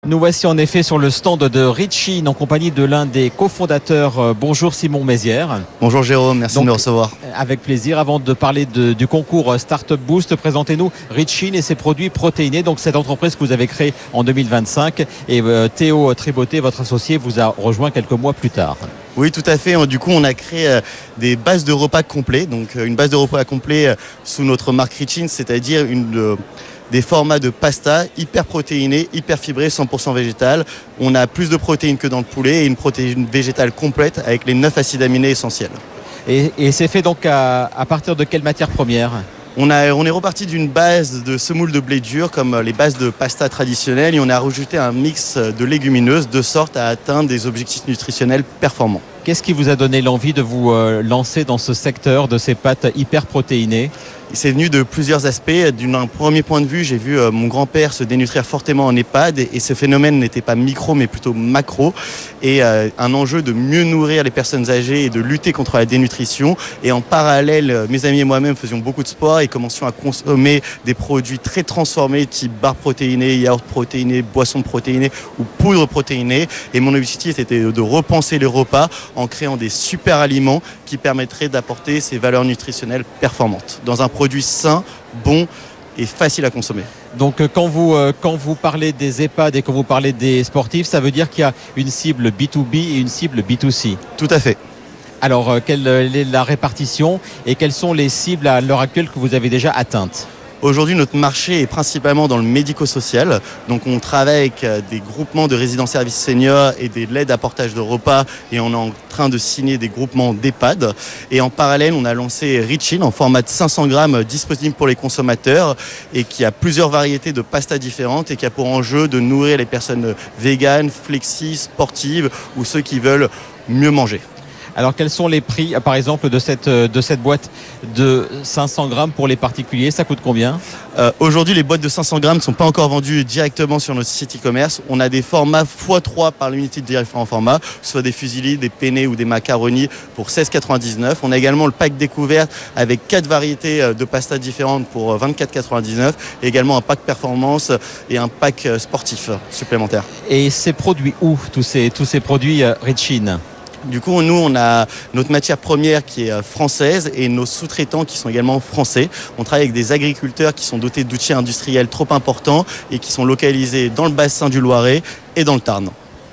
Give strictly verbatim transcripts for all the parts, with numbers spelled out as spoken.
Nous voici en effet sur le stand de Ritchin en compagnie de l'un des cofondateurs. Bonjour Simon Mézières. Bonjour Jérôme, merci Donc, de me recevoir. Avec plaisir. Avant de parler de, du concours Startup Boost, présentez-nous Ritchin et ses produits protéinés. Donc cette entreprise que vous avez créée en deux mille vingt-cinq et euh, Théo Triboté, votre associé, vous a rejoint quelques mois plus tard. Oui, tout à fait. Du coup, on a créé des bases de repas complets. Donc une base de repas complets sous notre marque Ritchin, c'est-à-dire une... Euh, des formats de pasta hyper protéinés, hyper fibrés, cent pour cent végétal. On a plus de protéines que dans le poulet et une protéine végétale complète avec les neuf acides aminés essentiels. Et, et c'est fait donc à, à partir de quelle matière première ? On, a, on est reparti d'une base de semoule de blé dur comme les bases de pasta traditionnelles et on a rajouté un mix de légumineuses de sorte à atteindre des objectifs nutritionnels performants. Qu'est-ce qui vous a donné l'envie de vous euh, lancer dans ce secteur de ces pâtes hyper protéinées ? C'est venu de plusieurs aspects. D'un premier point de vue, j'ai vu euh, mon grand-père se dénutrir fortement en EHPAD et, et ce phénomène n'était pas micro mais plutôt macro et euh, un enjeu de mieux nourrir les personnes âgées et de lutter contre la dénutrition. Et en parallèle, mes amis et moi-même faisions beaucoup de sport et commencions à consommer des produits très transformés type barres protéinées, yaourts protéinés, boissons protéinées ou poudre protéinée. Et mon objectif était de repenser les repas en créant des super aliments qui permettraient d'apporter ces valeurs nutritionnelles performantes dans un produit sain, bon et facile à consommer. Donc quand vous, quand vous parlez des EHPAD et quand vous parlez des sportifs, ça veut dire qu'il y a une cible B deux B et une cible B deux C. Tout à fait. Alors quelle est la répartition et quelles sont les cibles à l'heure actuelle que vous avez déjà atteintes ? Aujourd'hui, notre marché est principalement dans le médico-social. Donc, on travaille avec des groupements de résidents-services seniors et des l'aide à portage de repas. Et on est en train de signer des groupements d'EHPAD. Et en parallèle, on a lancé Ritchin en format de cinq cents grammes disponible pour les consommateurs et qui a plusieurs variétés de pastas différentes et qui a pour enjeu de nourrir les personnes véganes, flexi, sportives ou ceux qui veulent mieux manger. Alors quels sont les prix par exemple de cette, de cette boîte de cinq cents grammes pour les particuliers ? Ça coûte combien ? euh, Aujourd'hui les boîtes de cinq cents grammes ne sont pas encore vendues directement sur notre site e-commerce. On a des formats fois trois par l'unité de différents formats, soit des fusilli, des penne ou des macaronis pour seize euros quatre-vingt-dix-neuf. On a également le pack découverte avec quatre variétés de pasta différentes pour vingt-quatre euros quatre-vingt-dix-neuf et également un pack performance et un pack sportif supplémentaire. Et ces produits où tous ces, tous ces produits euh, Ritchin ? Du coup, nous, on a notre matière première qui est française et nos sous-traitants qui sont également français. On travaille avec des agriculteurs qui sont dotés d'outils industriels trop importants et qui sont localisés dans le bassin du Loiret et dans le Tarn.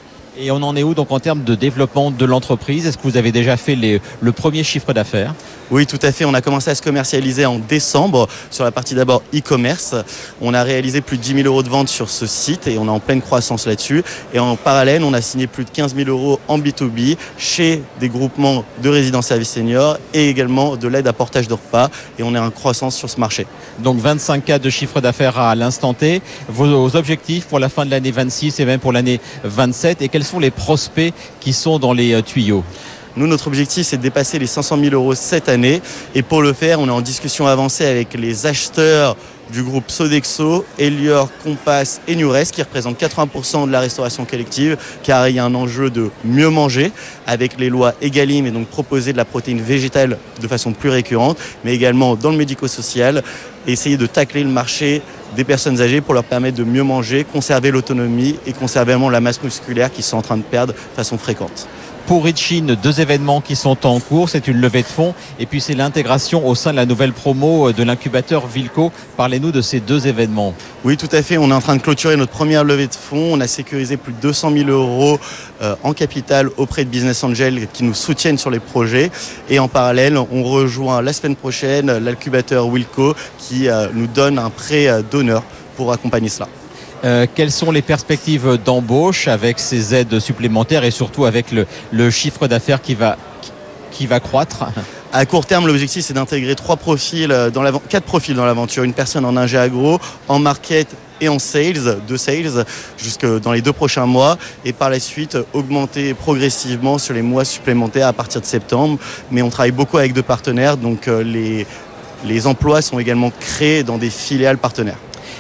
Et on en est où donc en termes de développement de l'entreprise ? Est-ce que vous avez déjà fait les, le premier chiffre d'affaires ? Oui, tout à fait. On a commencé à se commercialiser en décembre sur la partie d'abord e-commerce. On a réalisé plus de dix mille euros de vente sur ce site et on est en pleine croissance là-dessus. Et en parallèle, on a signé plus de quinze mille euros en B deux B chez des groupements de résidents-services seniors et également de l'aide à portage de repas. Et on est en croissance sur ce marché. Donc vingt-cinq cas de chiffre d'affaires à l'instant T. Vos objectifs pour la fin de l'année vingt-six et même pour l'année vingt-sept et quels sont les prospects qui sont dans les tuyaux ? Nous, notre objectif, c'est de dépasser les cinq cent mille euros cette année. Et pour le faire, on est en discussion avancée avec les acheteurs du groupe Sodexo, Elior, Compass et Newrest, qui représentent quatre-vingts pour cent de la restauration collective, car il y a un enjeu de mieux manger, avec les lois Egalim, et donc proposer de la protéine végétale de façon plus récurrente, mais également dans le médico-social, et essayer de tacler le marché des personnes âgées pour leur permettre de mieux manger, conserver l'autonomie et conserver la masse musculaire qu'ils sont en train de perdre de façon fréquente. Pour Ritchin, deux événements qui sont en cours, c'est une levée de fonds et puis c'est l'intégration au sein de la nouvelle promo de l'incubateur Wilco. Parlez-nous de ces deux événements. Oui, tout à fait. On est en train de clôturer notre première levée de fonds. On a sécurisé plus de deux cent mille euros euh, en capital auprès de Business Angels qui nous soutiennent sur les projets. Et en parallèle, on rejoint la semaine prochaine l'incubateur Wilco qui euh, nous donne un prêt euh, d'honneur pour accompagner cela. Euh, quelles sont les perspectives d'embauche avec ces aides supplémentaires et surtout avec le, le chiffre d'affaires qui va, qui va croître ? À court terme, l'objectif, c'est d'intégrer trois profils dans quatre profils dans l'aventure. Une personne en ingé agro, en market et en sales, de sales, jusque dans les deux prochains mois. Et par la suite, augmenter progressivement sur les mois supplémentaires à partir de septembre. Mais on travaille beaucoup avec deux partenaires, donc les, les emplois sont également créés dans des filiales partenaires.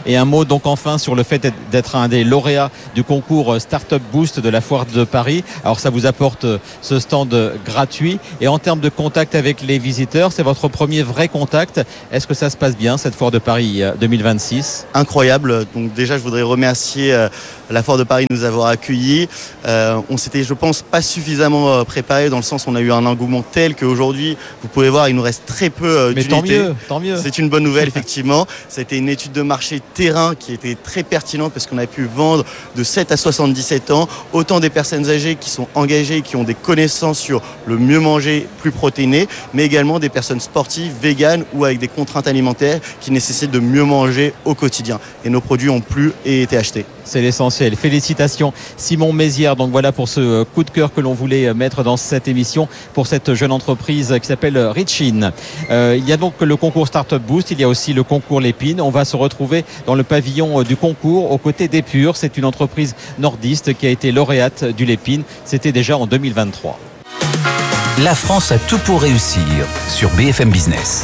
Et un mot donc enfin sur le fait d'être un des lauréats du concours Startup Boost de la Foire de Paris. Alors ça vous apporte ce stand gratuit. Et en termes de contact avec les visiteurs, c'est votre premier vrai contact. Est-ce que ça se passe bien cette Foire de Paris deux mille vingt-six ? Incroyable. Donc déjà, je voudrais remercier euh, la Foire de Paris de nous avoir accueillis. Euh, on s'était, je pense, pas suffisamment euh, préparé, dans le sens où on a eu un engouement tel qu'aujourd'hui, vous pouvez voir, il nous reste très peu euh, Mais d'unités. tant mieux, tant mieux. C'est une bonne nouvelle, effectivement. Ça a été une étude de marché terrain qui était très pertinente parce qu'on a pu vendre de sept à soixante-dix-sept ans autant des personnes âgées qui sont engagées, qui ont des connaissances sur le mieux manger, plus protéiné, mais également des personnes sportives, véganes ou avec des contraintes alimentaires qui nécessitent de mieux manger au quotidien. Et nos produits ont plu et été achetés. C'est l'essentiel. Félicitations Simon Mézières. Donc voilà pour ce coup de cœur que l'on voulait mettre dans cette émission pour cette jeune entreprise qui s'appelle Richin. Euh, il y a donc le concours Startup Boost, il y a aussi le concours Lépine. On va se retrouver dans le pavillon du concours aux côtés d'Épure. C'est une entreprise nordiste qui a été lauréate du Lépine. C'était déjà en deux mille vingt-trois. La France a tout pour réussir sur B F M Business.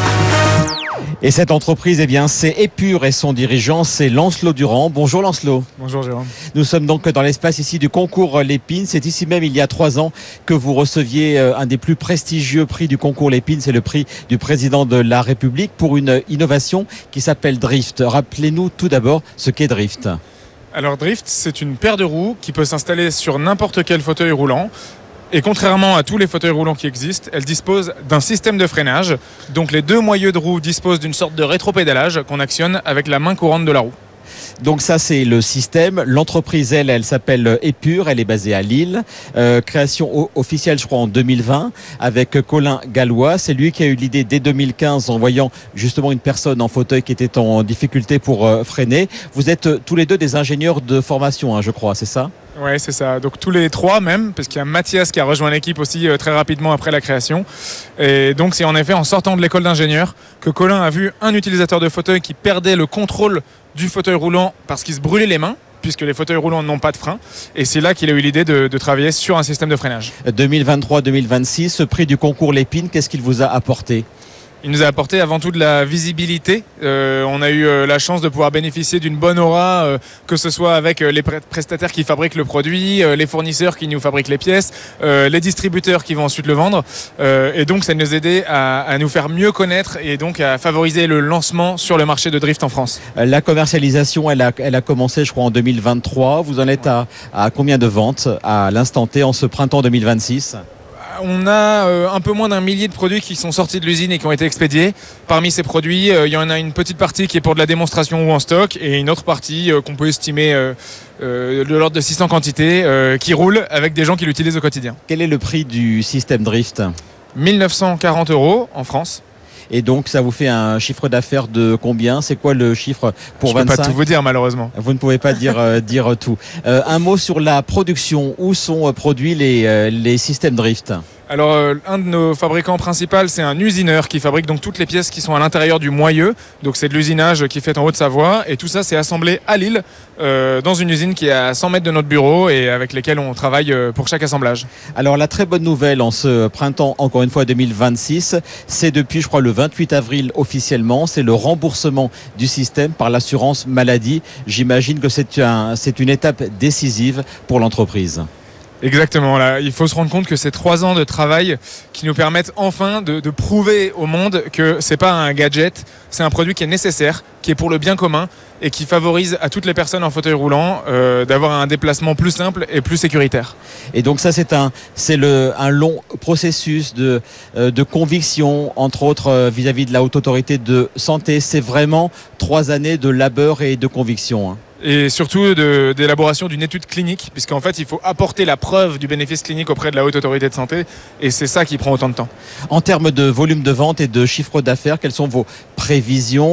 Et cette entreprise, eh bien, c'est Épure et son dirigeant, c'est Lancelot Durand. Bonjour Lancelot. Bonjour Jérôme. Nous sommes donc dans l'espace ici du concours Lépine. C'est ici même, il y a trois ans, que vous receviez un des plus prestigieux prix du concours Lépine. C'est le prix du président de la République pour une innovation qui s'appelle Drift. Rappelez-nous tout d'abord ce qu'est Drift. Alors Drift, c'est une paire de roues qui peut s'installer sur n'importe quel fauteuil roulant. Et contrairement à tous les fauteuils roulants qui existent, elle dispose d'un système de freinage. Donc les deux moyeux de roue disposent d'une sorte de rétropédalage qu'on actionne avec la main courante de la roue. Donc ça, c'est le système. L'entreprise, elle, elle s'appelle Épure. Elle est basée à Lille. Euh, création officielle, je crois, en deux mille vingt avec Colin Gallois. C'est lui qui a eu l'idée dès deux mille quinze en voyant justement une personne en fauteuil qui était en difficulté pour euh, freiner. Vous êtes euh, tous les deux des ingénieurs de formation, hein, je crois, c'est ça ? Oui, c'est ça. Donc tous les trois même, parce qu'il y a Mathias qui a rejoint l'équipe aussi euh, très rapidement après la création. Et donc c'est en effet en sortant de l'école d'ingénieur que Colin a vu un utilisateur de fauteuil qui perdait le contrôle du fauteuil roulant parce qu'il se brûlait les mains, puisque les fauteuils roulants n'ont pas de frein. Et c'est là qu'il a eu l'idée de, de travailler sur un système de freinage. deux mille vingt-trois deux mille vingt-six, ce prix du concours Lépine, qu'est-ce qu'il vous a apporté ? Il nous a apporté avant tout de la visibilité. Euh, on a eu euh, la chance de pouvoir bénéficier d'une bonne aura, euh, que ce soit avec euh, les prestataires qui fabriquent le produit, euh, les fournisseurs qui nous fabriquent les pièces, euh, les distributeurs qui vont ensuite le vendre. Euh, et donc ça nous a aidé à, à nous faire mieux connaître et donc à favoriser le lancement sur le marché de Drift en France. La commercialisation, elle a, elle a commencé, je crois, en deux mille vingt-trois. Vous en êtes à, à combien de ventes à l'instant T en ce printemps deux mille vingt-six ? On a euh, un peu moins d'un millier de produits qui sont sortis de l'usine et qui ont été expédiés. Parmi ces produits, euh, il y en a une petite partie qui est pour de la démonstration ou en stock et une autre partie euh, qu'on peut estimer euh, euh, de l'ordre de six cents quantités euh, qui roulent avec des gens qui l'utilisent au quotidien. Quel est le prix du système Drift ? mille neuf cent quarante euros en France. Et donc, ça vous fait un chiffre d'affaires de combien ? C'est quoi le chiffre pour vingt-cinq ? Je ne peux pas tout vous dire, malheureusement. Vous ne pouvez pas dire, euh, dire tout. Euh, un mot sur la production. Où sont euh, produits les, euh, les systèmes Drift ? Alors, euh, un de nos fabricants principaux, c'est un usineur qui fabrique donc toutes les pièces qui sont à l'intérieur du moyeu. Donc, c'est de l'usinage qui est fait en Haute-Savoie. Et tout ça, c'est assemblé à Lille, euh, dans une usine qui est à cent mètres de notre bureau et avec lesquelles on travaille euh, pour chaque assemblage. Alors, la très bonne nouvelle en ce printemps, encore une fois deux mille vingt-six, c'est depuis, je crois, le vingt-huit avril officiellement, c'est le remboursement du système par l'assurance maladie. J'imagine que c'est un, c'est une étape décisive pour l'entreprise. Exactement, là, il faut se rendre compte que c'est trois ans de travail qui nous permettent enfin de, de prouver au monde que c'est pas un gadget, c'est un produit qui est nécessaire, qui est pour le bien commun et qui favorise à toutes les personnes en fauteuil roulant euh, d'avoir un déplacement plus simple et plus sécuritaire. Et donc ça, c'est un, c'est le, un long processus de, euh, de conviction, entre autres euh, vis-à-vis de la Haute Autorité de Santé. C'est vraiment trois années de labeur et de conviction, hein. Et surtout de, d'élaboration d'une étude clinique, puisqu'en fait il faut apporter la preuve du bénéfice clinique auprès de la Haute Autorité de Santé, et c'est ça qui prend autant de temps. En termes de volume de vente et de chiffre d'affaires, quelles sont vos prévisions ?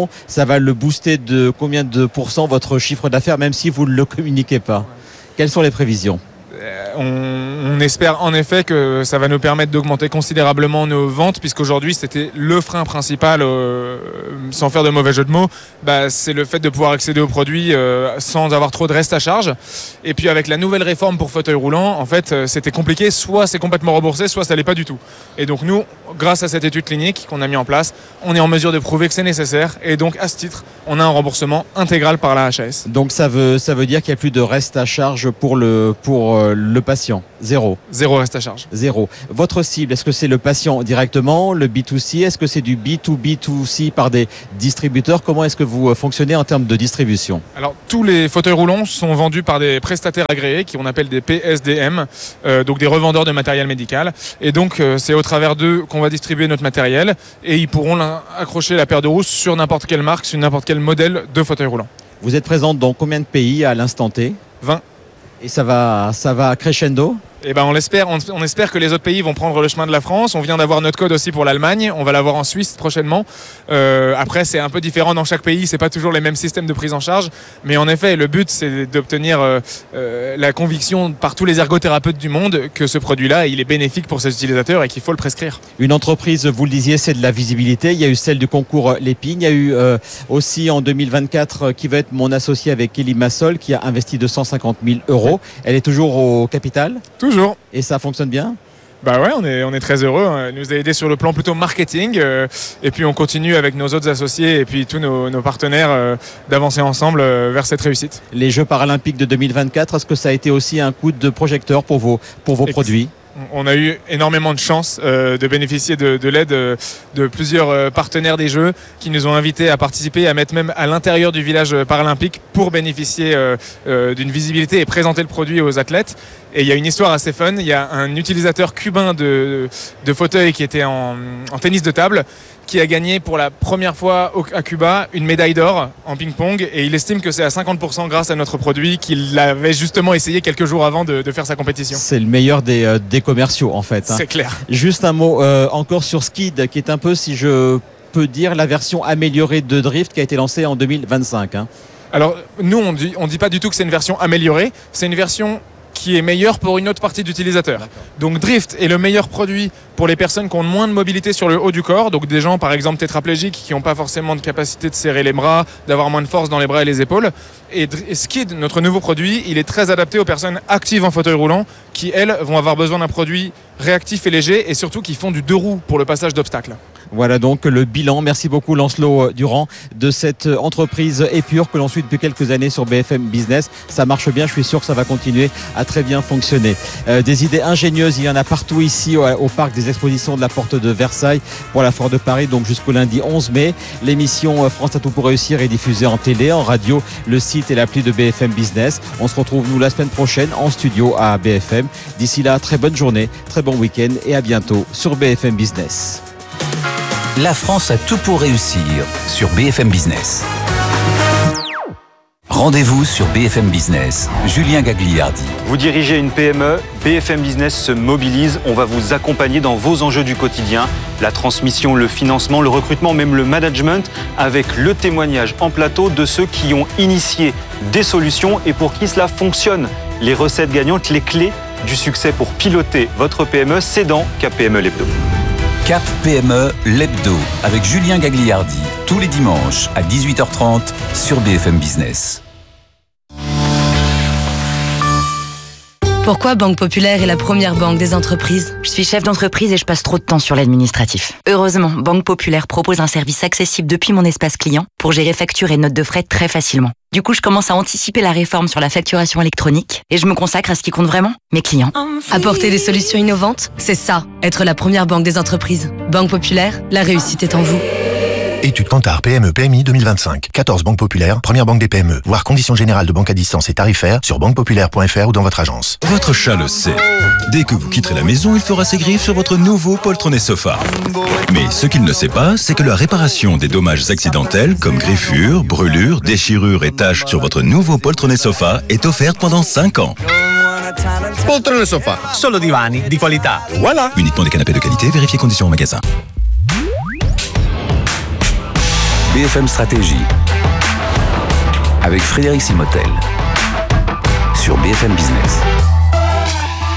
Ça va le booster de combien de pourcents votre chiffre d'affaires, même si vous ne le communiquez pas ? Quelles sont les prévisions ? on, on espère en effet que ça va nous permettre d'augmenter considérablement nos ventes, puisqu'aujourd'hui c'était le frein principal, euh, sans faire de mauvais jeu de mots, bah, c'est le fait de pouvoir accéder aux produits euh, sans avoir trop de reste à charge. Et puis avec la nouvelle réforme pour fauteuil roulant, en fait euh, c'était compliqué, soit c'est complètement remboursé, soit ça l'est pas du tout. Et donc nous, grâce à cette étude clinique qu'on a mis en place, on est en mesure de prouver que c'est nécessaire, et donc à ce titre, on a un remboursement intégral par la H A S. Donc ça veut, ça veut dire qu'il n'y a plus de reste à charge pour le, pour euh, le patient. Zéro. Zéro reste à charge. Zéro. Votre cible, est-ce que c'est le patient directement, le B deux C? Est-ce que c'est du B deux B deux C par des distributeurs? Comment est-ce que vous fonctionnez en termes de distribution? Alors, tous les fauteuils roulants sont vendus par des prestataires agréés, qui on appelle des P S D M, euh, donc des revendeurs de matériel médical. Et donc, euh, c'est au travers d'eux qu'on va distribuer notre matériel, et ils pourront accrocher la paire de roues sur n'importe quelle marque, sur n'importe quel modèle de fauteuil roulant. Vous êtes présente dans combien de pays à l'instant T? vingt. Et ça va, ça va crescendo? Eh ben on l'espère, on, on espère que les autres pays vont prendre le chemin de la France. On vient d'avoir notre code aussi pour l'Allemagne, on va l'avoir en Suisse prochainement. Euh, après c'est un peu différent dans chaque pays, c'est pas toujours les mêmes systèmes de prise en charge, mais en effet le but c'est d'obtenir euh, euh, la conviction par tous les ergothérapeutes du monde que ce produit-là il est bénéfique pour ses utilisateurs et qu'il faut le prescrire. Une entreprise, vous le disiez, c'est de la visibilité. Il y a eu celle du concours Lépine, il y a eu euh, aussi en deux mille vingt-quatre qui va être mon associé avec Kelly Massol qui a investi deux cent cinquante mille euros. Elle est toujours au capital? Toujours. Et ça fonctionne bien? Bah ouais, on est, on est très heureux. Elle nous a aidé sur le plan plutôt marketing. Euh, et puis on continue avec nos autres associés et puis tous nos, nos partenaires euh, d'avancer ensemble euh, vers cette réussite. Les Jeux paralympiques de deux mille vingt-quatre, est-ce que ça a été aussi un coup de projecteur pour vos, pour vos produits? On a eu énormément de chance euh, de bénéficier de, de l'aide euh, de plusieurs euh, partenaires des Jeux qui nous ont invités à participer, à mettre même à l'intérieur du village paralympique pour bénéficier euh, euh, d'une visibilité et présenter le produit aux athlètes. Et il y a une histoire assez fun. Il y a un utilisateur cubain de, de fauteuil qui était en, en tennis de table qui a gagné pour la première fois au, à Cuba une médaille d'or en ping-pong et il estime que c'est à cinquante pour cent grâce à notre produit qu'il avait justement essayé quelques jours avant de, de faire sa compétition. C'est le meilleur des, euh, des commerciaux en fait. Hein. C'est clair. Juste un mot euh, encore sur Skid qui est un peu, si je peux dire, la version améliorée de Drift qui a été lancée en deux mille vingt-cinq. Hein. Alors nous on dit, on dit pas du tout que c'est une version améliorée, c'est une version qui est meilleur pour une autre partie d'utilisateurs. Donc Drift est le meilleur produit pour les personnes qui ont moins de mobilité sur le haut du corps, donc des gens par exemple tétraplégiques qui n'ont pas forcément de capacité de serrer les bras, d'avoir moins de force dans les bras et les épaules. Et Skid, notre nouveau produit, il est très adapté aux personnes actives en fauteuil roulant qui, elles, vont avoir besoin d'un produit réactif et léger et surtout qui font du deux roues pour le passage d'obstacles. Voilà donc le bilan. Merci beaucoup Lancelot Durand de cette entreprise Épure que l'on suit depuis quelques années sur B F M Business. Ça marche bien, je suis sûr que ça va continuer à très bien fonctionner. Euh, des idées ingénieuses, il y en a partout ici au, au parc des expositions de la Porte de Versailles pour la Foire de Paris, donc jusqu'au lundi onze mai. L'émission France à tout pour réussir est diffusée en télé, en radio, le site et l'appli de B F M Business. On se retrouve nous la semaine prochaine en studio à B F M. D'ici là, très bonne journée, très bon week-end et à bientôt sur B F M Business. La France a tout pour réussir sur B F M Business. Rendez-vous sur B F M Business. Julien Gagliardi. Vous dirigez une P M E, B F M Business se mobilise. On va vous accompagner dans vos enjeux du quotidien. La transmission, le financement, le recrutement, même le management, avec le témoignage en plateau de ceux qui ont initié des solutions et pour qui cela fonctionne. Les recettes gagnantes, les clés du succès pour piloter votre P M E, c'est dans Cap P M E l'Hebdo. Cap P M E l'Hebdo avec Julien Gagliardi tous les dimanches à dix-huit heures trente sur B F M Business. Pourquoi Banque Populaire est la première banque des entreprises ? Je suis chef d'entreprise et je passe trop de temps sur l'administratif. Heureusement, Banque Populaire propose un service accessible depuis mon espace client pour gérer factures et notes de frais très facilement. Du coup, je commence à anticiper la réforme sur la facturation électronique et je me consacre à ce qui compte vraiment, mes clients. Apporter des solutions innovantes, c'est ça, être la première banque des entreprises. Banque Populaire, la réussite est en vous. Étude Kantar P M E P M I deux mille vingt-cinq. quatorze banques populaires, première banque des P M E. Voir conditions générales de banque à distance et tarifaires sur banque populaire point f r ou dans votre agence. Votre chat le sait. Dès que vous quitterez la maison, il fera ses griffes sur votre nouveau poltronné sofa. Mais ce qu'il ne sait pas, c'est que la réparation des dommages accidentels comme griffures, brûlures, déchirures et taches sur votre nouveau poltronné sofa est offerte pendant cinq ans. Poltrone sofa, solo divani di qualità. Voilà. Uniquement des canapés de qualité, vérifiez conditions en magasin. B F M Stratégie avec Frédéric Simotel sur B F M Business.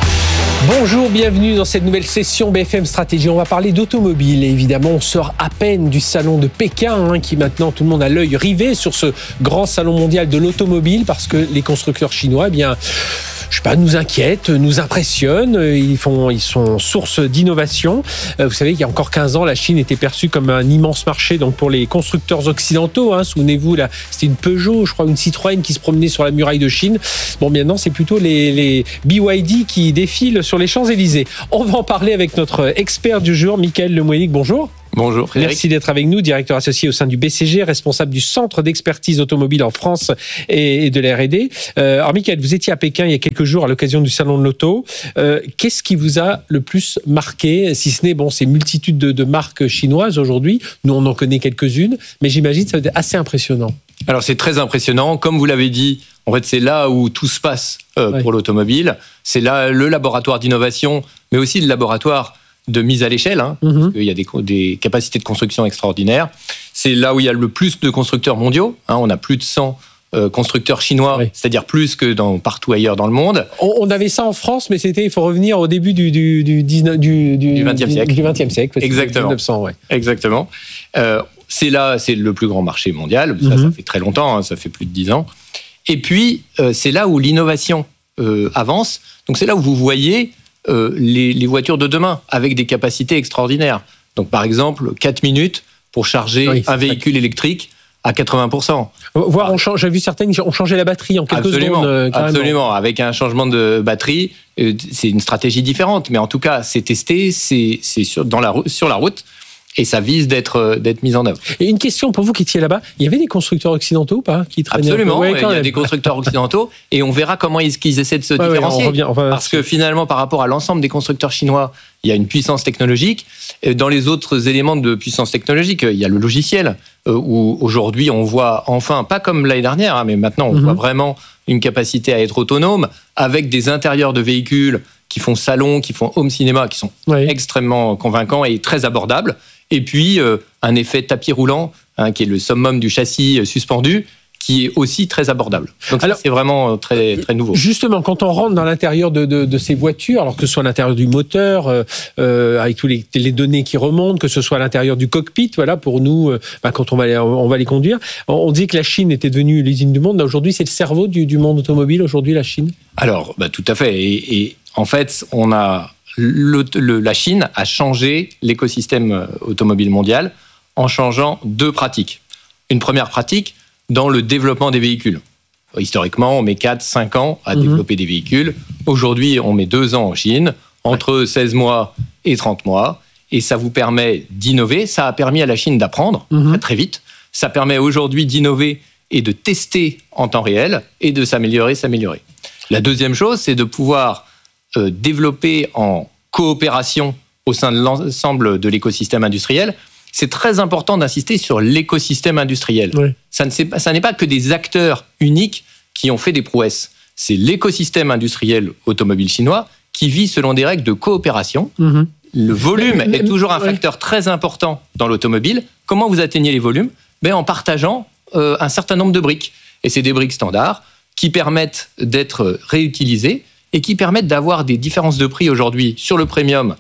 Bonjour, bienvenue dans cette nouvelle session B F M Stratégie. On va parler d'automobile. Et évidemment, on sort à peine du salon de Pékin, hein, qui maintenant, tout le monde a l'œil rivé sur ce grand salon mondial de l'automobile, parce que les constructeurs chinois, eh bien, je sais pas, nous inquiètent, nous impressionnent. Ils font, ils sont source d'innovation. Vous savez qu'il y a encore quinze ans, la Chine était perçue comme un immense marché, donc pour les constructeurs occidentaux. Hein, souvenez-vous, là, c'était une Peugeot, je crois, une Citroën qui se promenait sur la muraille de Chine. Bon, maintenant, c'est plutôt les, les B Y D qui défilent sur les Champs-Élysées. On va en parler avec notre expert du jour, Michael Lemoynic. Bonjour. Bonjour Frédéric. Merci d'être avec nous, directeur associé au sein du B C G, responsable du Centre d'expertise automobile en France et de la R et D. Euh, alors Michael, vous étiez à Pékin il y a quelques jours à l'occasion du salon de l'auto. Euh, qu'est-ce qui vous a le plus marqué, si ce n'est bon, ces multitudes de, de marques chinoises aujourd'hui? Nous, on en connaît quelques-unes, mais j'imagine que ça va être assez impressionnant. Alors c'est très impressionnant, comme vous l'avez dit. En fait, c'est là où tout se passe euh, ouais. pour l'automobile. C'est là le laboratoire d'innovation, mais aussi le laboratoire de mise à l'échelle, hein, mm-hmm. parce qu'il y a des, des capacités de construction extraordinaires. C'est là où il y a le plus de constructeurs mondiaux. Hein, on a plus de cent euh, constructeurs chinois, oui. c'est-à-dire plus que dans, partout ailleurs dans le monde. On, on avait ça en France, mais c'était, il faut revenir au début du, du, du, du, du, du vingtième siècle. Du vingtième siècle, exactement. mille neuf cents, ouais. Exactement. Euh, c'est là, c'est le plus grand marché mondial. Ça, mm-hmm. ça fait très longtemps, hein, ça fait plus de dix ans. Et puis, euh, c'est là où l'innovation euh, avance. Donc, c'est là où vous voyez euh, les, les voitures de demain avec des capacités extraordinaires. Donc, par exemple, quatre minutes pour charger oui, un véhicule électrique à quatre-vingts pour cent. Voire, on change, j'ai vu certaines, ont changé la batterie en quelques absolument, secondes. Euh, absolument. Avec un changement de batterie, euh, c'est une stratégie différente. Mais en tout cas, c'est testé, c'est, c'est sur, dans la, sur la route. Et ça vise d'être, d'être mis en œuvre. Et une question pour vous qui étiez là-bas, il y avait des constructeurs occidentaux ou pas qui traînaient? Absolument, ouais, il y a des constructeurs occidentaux et on verra comment ils, qu'ils essaient de se ouais, différencier. Ouais, on revient, on va... Parce que finalement, par rapport à l'ensemble des constructeurs chinois, il y a une puissance technologique. Dans les autres éléments de puissance technologique, il y a le logiciel, où aujourd'hui on voit enfin, pas comme l'année dernière, mais maintenant on mm-hmm. voit vraiment une capacité à être autonome avec des intérieurs de véhicules qui font salon, qui font home cinéma, qui sont ouais. extrêmement convaincants et très abordables. Et puis, euh, un effet tapis roulant, hein, qui est le summum du châssis euh, suspendu, qui est aussi très abordable. Donc, alors, ça, c'est vraiment très, très nouveau. Justement, quand on rentre dans l'intérieur de, de, de ces voitures, alors que ce soit à l'intérieur du moteur, euh, euh, avec tous les, les données qui remontent, que ce soit à l'intérieur du cockpit, voilà, pour nous, euh, bah, quand on va, les, on va les conduire, on, on dit que la Chine était devenue l'usine du monde. Aujourd'hui, c'est le cerveau du, du monde automobile, aujourd'hui, la Chine? Alors, bah, tout à fait. Et, et en fait, on a... Le, le, la Chine a changé l'écosystème automobile mondial en changeant deux pratiques. Une première pratique dans le développement des véhicules. Historiquement, on met quatre cinq ans à mmh. développer des véhicules. Aujourd'hui, on met deux ans en Chine, entre seize mois et trente mois. Et ça vous permet d'innover. Ça a permis à la Chine d'apprendre mmh. très, très vite. Ça permet aujourd'hui d'innover et de tester en temps réel et de s'améliorer, s'améliorer. La deuxième chose, c'est de pouvoir Euh, développer en coopération au sein de l'ensemble de l'écosystème industriel. C'est très important d'insister sur l'écosystème industriel. Oui. Ça ne pas, ça n'est pas que des acteurs uniques qui ont fait des prouesses. C'est l'écosystème industriel automobile chinois qui vit selon des règles de coopération. Mmh. Le volume mais, mais, est toujours un ouais. facteur très important dans l'automobile. Comment vous atteignez les volumes? Ben, en partageant euh, un certain nombre de briques. Et c'est des briques standards qui permettent d'être réutilisées et qui permettent d'avoir des différences de prix aujourd'hui sur le premium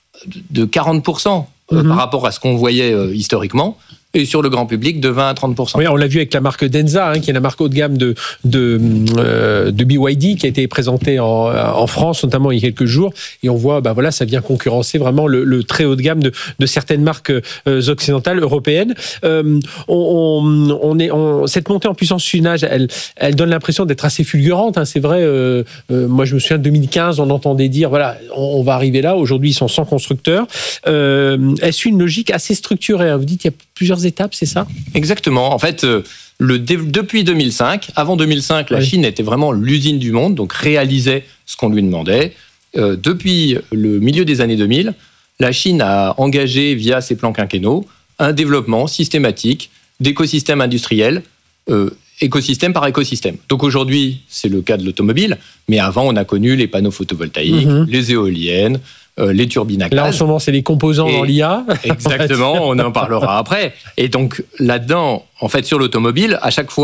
de quarante pour cent mmh. par rapport à ce qu'on voyait euh, historiquement, et sur le grand public de vingt à trente pour cent. Oui, on l'a vu avec la marque Denza, hein, qui est la marque haut de gamme de, de, euh, de B Y D, qui a été présentée en, en France, notamment il y a quelques jours, et on voit, bah voilà, ça vient concurrencer vraiment le, le très haut de gamme de, de certaines marques euh, occidentales, européennes. Euh, on, on est, on, cette montée en puissance chinage, elle, elle donne l'impression d'être assez fulgurante, hein, c'est vrai. Euh, euh, moi, je me souviens de deux mille quinze, on entendait dire, voilà, on, on va arriver là. Aujourd'hui, ils sont cent constructeurs. Euh, est-ce une logique assez structurée, hein? Vous dites qu'il y a plusieurs étapes, c'est ça? Exactement. En fait, euh, le, depuis deux mille cinq, avant deux mille cinq, la oui. Chine était vraiment l'usine du monde, donc réalisait ce qu'on lui demandait. Euh, depuis le milieu des années deux mille, la Chine a engagé, via ses plans quinquennaux, un développement systématique d'écosystèmes industriels, euh, écosystème par écosystème. Donc aujourd'hui, c'est le cas de l'automobile, mais avant, on a connu les panneaux photovoltaïques, mmh. les éoliennes, Euh, les turbines à gaz. Là, en ce moment, c'est les composants et dans l'I A. Exactement, on en parlera après. Et donc, là-dedans, en fait, sur l'automobile, à chaque fois,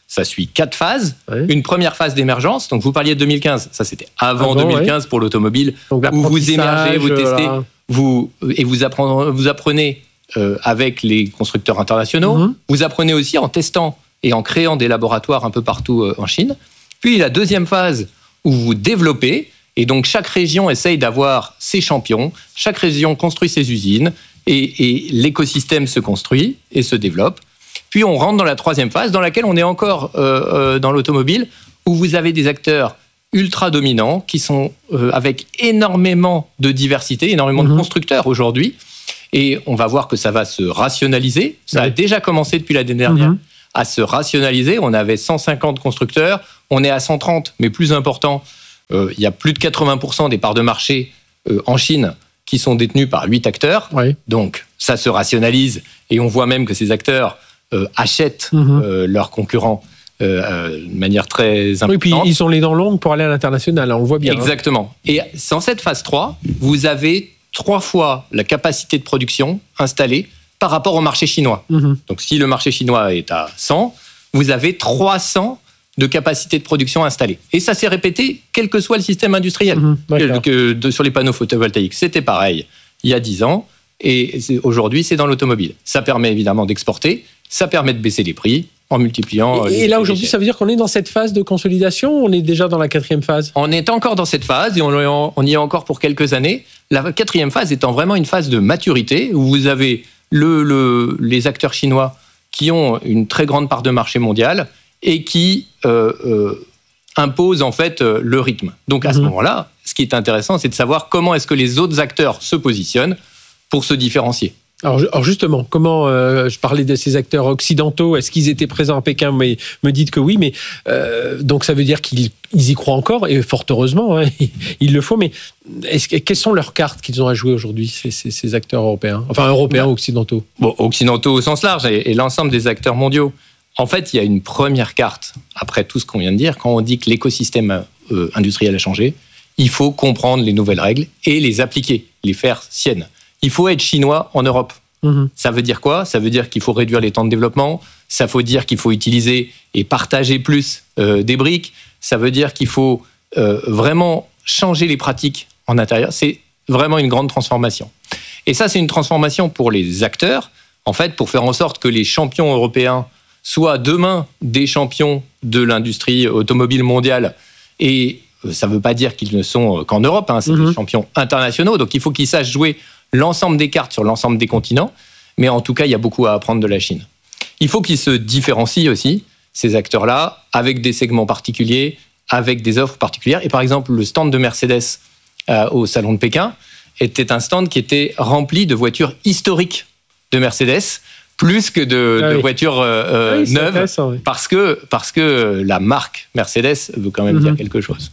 ça suit quatre phases. Ouais. Une première phase d'émergence. Donc, vous parliez de deux mille quinze. Ça, c'était avant, avant deux mille quinze ouais. pour l'automobile. Donc, où vous émergez, vous testez, voilà. vous, et vous apprenez, vous apprenez euh, avec les constructeurs internationaux. Mm-hmm. Vous apprenez aussi en testant et en créant des laboratoires un peu partout euh, en Chine. Puis, la deuxième phase où vous développez. Et donc, chaque région essaye d'avoir ses champions. Chaque région construit ses usines. Et, et l'écosystème se construit et se développe. Puis on rentre dans la troisième phase, dans laquelle on est encore euh, euh, dans l'automobile, où vous avez des acteurs ultra dominants qui sont euh, avec énormément de diversité, énormément mmh. de constructeurs aujourd'hui. Et on va voir que ça va se rationaliser. Ça oui. a déjà commencé depuis l'année dernière mmh. à se rationaliser. On avait cent cinquante constructeurs, on est à cent trente, mais plus important, euh, il y a plus de quatre-vingts pour cent des parts de marché euh, en Chine qui sont détenus par huit acteurs. Oui. Donc, ça se rationalise et on voit même que ces acteurs euh, achètent mmh. euh, leurs concurrents euh, euh, de manière très importante. Oui, puis ils ont les dents longues pour aller à l'international, on le voit bien. Exactement. Hein. Et dans cette phase trois, vous avez trois fois la capacité de production installée par rapport au marché chinois. Mmh. Donc, si le marché chinois est à cent, vous avez trois cents de capacité de production installée. Et ça s'est répété, quel que soit le système industriel. Mmh, que, que de, sur les panneaux photovoltaïques, c'était pareil il y a dix ans, et c'est, aujourd'hui, c'est dans l'automobile. Ça permet évidemment d'exporter, ça permet de baisser les prix en multipliant... Et, les, et là, aujourd'hui, ça veut dire qu'on est dans cette phase de consolidation ou on est déjà dans la quatrième phase ? On est encore dans cette phase, et on, on y est encore pour quelques années. La quatrième phase étant vraiment une phase de maturité, où vous avez le, le, les acteurs chinois qui ont une très grande part de marché mondial, et qui euh, euh, impose en fait euh, le rythme. Donc à mmh. ce moment-là, ce qui est intéressant, c'est de savoir comment est-ce que les autres acteurs se positionnent pour se différencier. Alors, alors justement, comment euh, je parlais de ces acteurs occidentaux, est-ce qu'ils étaient présents à Pékin ? Mais me dites que oui, mais euh, donc ça veut dire qu'ils ils y croient encore, et fort heureusement, hein, il le faut. Mais est-ce, quelles sont leurs cartes qu'ils ont à jouer aujourd'hui, ces, ces, ces acteurs européens, enfin européens ou occidentaux ? Bon, occidentaux au sens large et, et l'ensemble des acteurs mondiaux. En fait, il y a une première carte, après tout ce qu'on vient de dire, quand on dit que l'écosystème euh, industriel a changé, il faut comprendre les nouvelles règles et les appliquer, les faire siennes. Il faut être chinois en Europe. Mmh. Ça veut dire quoi ? Ça veut dire qu'il faut réduire les temps de développement, ça veut dire qu'il faut utiliser et partager plus euh, des briques, ça veut dire qu'il faut euh, vraiment changer les pratiques en intérieur. C'est vraiment une grande transformation. Et ça, c'est une transformation pour les acteurs, en fait, pour faire en sorte que les champions européens soit demain des champions de l'industrie automobile mondiale. Et ça ne veut pas dire qu'ils ne sont qu'en Europe, hein, c'est mmh. des champions internationaux. Donc il faut qu'ils sachent jouer l'ensemble des cartes sur l'ensemble des continents. Mais en tout cas, il y a beaucoup à apprendre de la Chine. Il faut qu'ils se différencient aussi, ces acteurs-là, avec des segments particuliers, avec des offres particulières. Et par exemple, le stand de Mercedes euh, au Salon de Pékin était un stand qui était rempli de voitures historiques de Mercedes, plus que de, ah oui. de voitures euh, oui, neuves, oui. parce que, parce que la marque Mercedes veut quand même mm-hmm. dire quelque chose.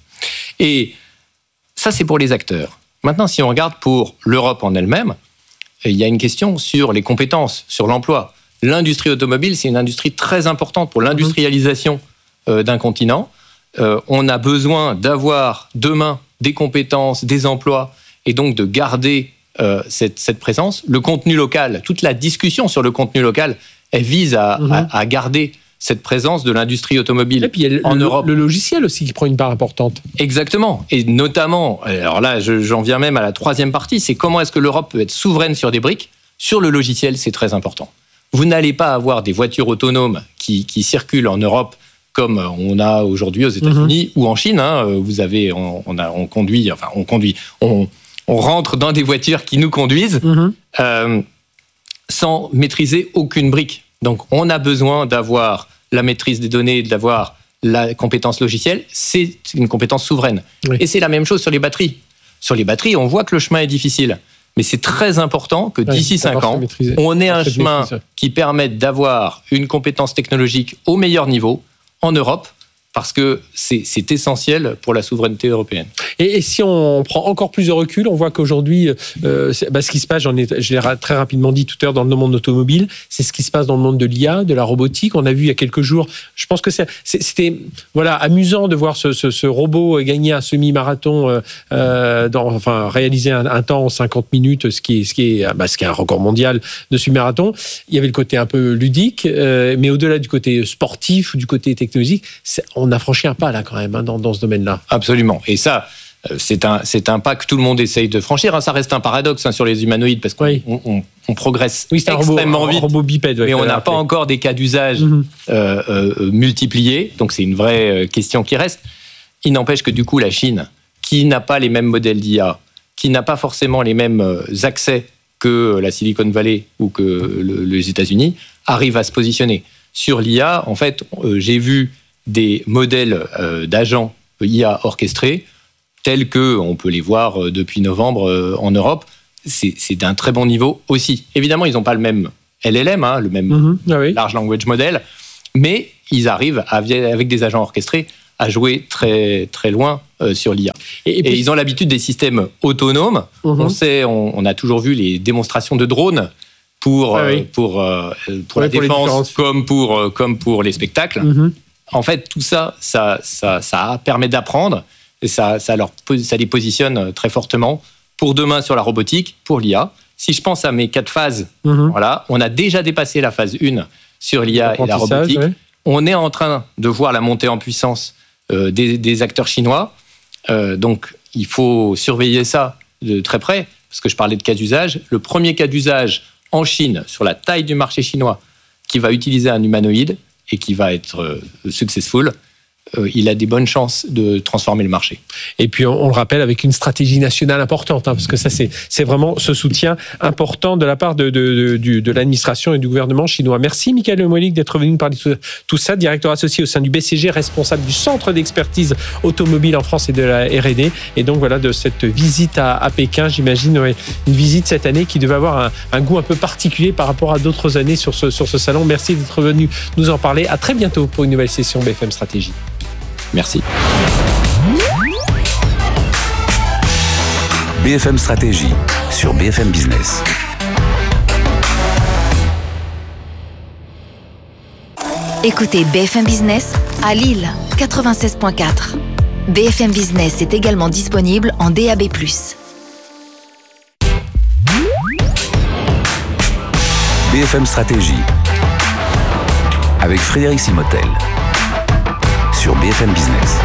Et ça, c'est pour les acteurs. Maintenant, si on regarde pour l'Europe en elle-même, il y a une question sur les compétences, sur l'emploi. L'industrie automobile, c'est une industrie très importante pour l'industrialisation euh, d'un continent. Euh, on a besoin d'avoir demain des compétences, des emplois, et donc de garder Euh, cette, cette présence. Le contenu local, toute la discussion sur le contenu local, elle vise à, mmh. à, à garder cette présence de l'industrie automobile. Et puis il y a le, en le, Europe. Le logiciel aussi qui prend une part importante. Exactement. Et notamment, alors là, je, j'en viens même à la troisième partie, c'est comment est-ce que l'Europe peut être souveraine sur des briques. Sur le logiciel, c'est très important. Vous n'allez pas avoir des voitures autonomes qui, qui circulent en Europe comme on a aujourd'hui aux États-Unis mmh. ou en Chine. Hein. Vous avez, on, on, a, on conduit, enfin on conduit, on On rentre dans des voitures qui nous conduisent mmh. euh, sans maîtriser aucune brique. Donc, on a besoin d'avoir la maîtrise des données, d'avoir la compétence logicielle. C'est une compétence souveraine. Oui. Et c'est la même chose sur les batteries. Sur les batteries, on voit que le chemin est difficile. Mais c'est très important que d'ici cinq ans, on ait un chemin maîtrise. qui permette d'avoir une compétence technologique au meilleur niveau en Europe, parce que c'est, c'est essentiel pour la souveraineté européenne. Et, et si on prend encore plus de recul, on voit qu'aujourd'hui, euh, bah, ce qui se passe, j'en ai, je l'ai très rapidement dit tout à l'heure dans le monde automobile, c'est ce qui se passe dans le monde de l'I A, de la robotique. On a vu il y a quelques jours, je pense que c'est, c'était voilà, amusant de voir ce, ce, ce robot gagner un semi-marathon, euh, dans, enfin réaliser un, un temps en cinquante minutes, ce qui est, ce qui est, bah, ce qui est un record mondial de semi-marathon. Il y avait le côté un peu ludique, euh, mais au-delà du côté sportif ou du côté technologique, on a franchi un pas là quand même hein, dans, dans ce domaine-là. Absolument. Et ça, c'est un, c'est un pas que tout le monde essaye de franchir. Ça reste un paradoxe hein, sur les humanoïdes parce qu'on oui. on, on, on progresse oui, extrêmement robot, vite, un robot bipède, ouais, mais on n'a pas encore des cas d'usage mm-hmm. euh, euh, multipliés. Donc c'est une vraie question qui reste. Il n'empêche que du coup, la Chine, qui n'a pas les mêmes modèles d'I A, qui n'a pas forcément les mêmes accès que la Silicon Valley ou que le, les États-Unis, arrive à se positionner. Sur l'I A, en fait, euh, j'ai vu des modèles euh, d'agents I A orchestrés tels qu'on peut les voir depuis novembre euh, en Europe. C'est, c'est d'un très bon niveau aussi. Évidemment, ils n'ont pas le même L L M, hein, le même mm-hmm. ah oui. Large Language Model, mais ils arrivent, à, avec des agents orchestrés, à jouer très, très loin euh, sur l'I A. Et, et, puis, et ils ont l'habitude des systèmes autonomes. Mm-hmm. On sait, on, on a toujours vu les démonstrations de drones pour, ah oui. euh, pour, euh, pour ouais, la pour défense comme pour, euh, comme pour les spectacles. Mm-hmm. En fait, tout ça, ça, ça, ça permet d'apprendre et ça, ça, leur, ça les positionne très fortement pour demain sur la robotique, pour l'I A. Si je pense à mes quatre phases, mm-hmm. voilà, on a déjà dépassé la phase un sur l'I A et la robotique. Ouais. On est en train de voir la montée en puissance euh, des, des acteurs chinois. Euh, donc, il faut surveiller ça de très près, parce que je parlais de cas d'usage. Le premier cas d'usage en Chine, sur la taille du marché chinois, qui va utiliser un humanoïde et qui va être euh, successful, euh, il a des bonnes chances de transformer le marché. Et puis, on, on le rappelle, avec une stratégie nationale importante, hein, parce que ça, c'est, c'est vraiment ce soutien important de la part de, de, de, de l'administration et du gouvernement chinois. Merci, Michael Lemoynic, d'être venu nous parler de tout ça, directeur associé au sein du B C G, responsable du Centre d'expertise automobile en France et de la R et D. Et donc, voilà, de cette visite à, à Pékin, j'imagine, ouais, une visite cette année qui devait avoir un, un goût un peu particulier par rapport à d'autres années sur ce, sur ce salon. Merci d'être venu nous en parler. À très bientôt pour une nouvelle session B F M Stratégie. Merci. B F M Stratégie sur B F M Business. Écoutez B F M Business à Lille, quatre-vingt-seize virgule quatre. B F M Business est également disponible en D A B plus. B F M Stratégie avec Frédéric Simotel sur B F M Business.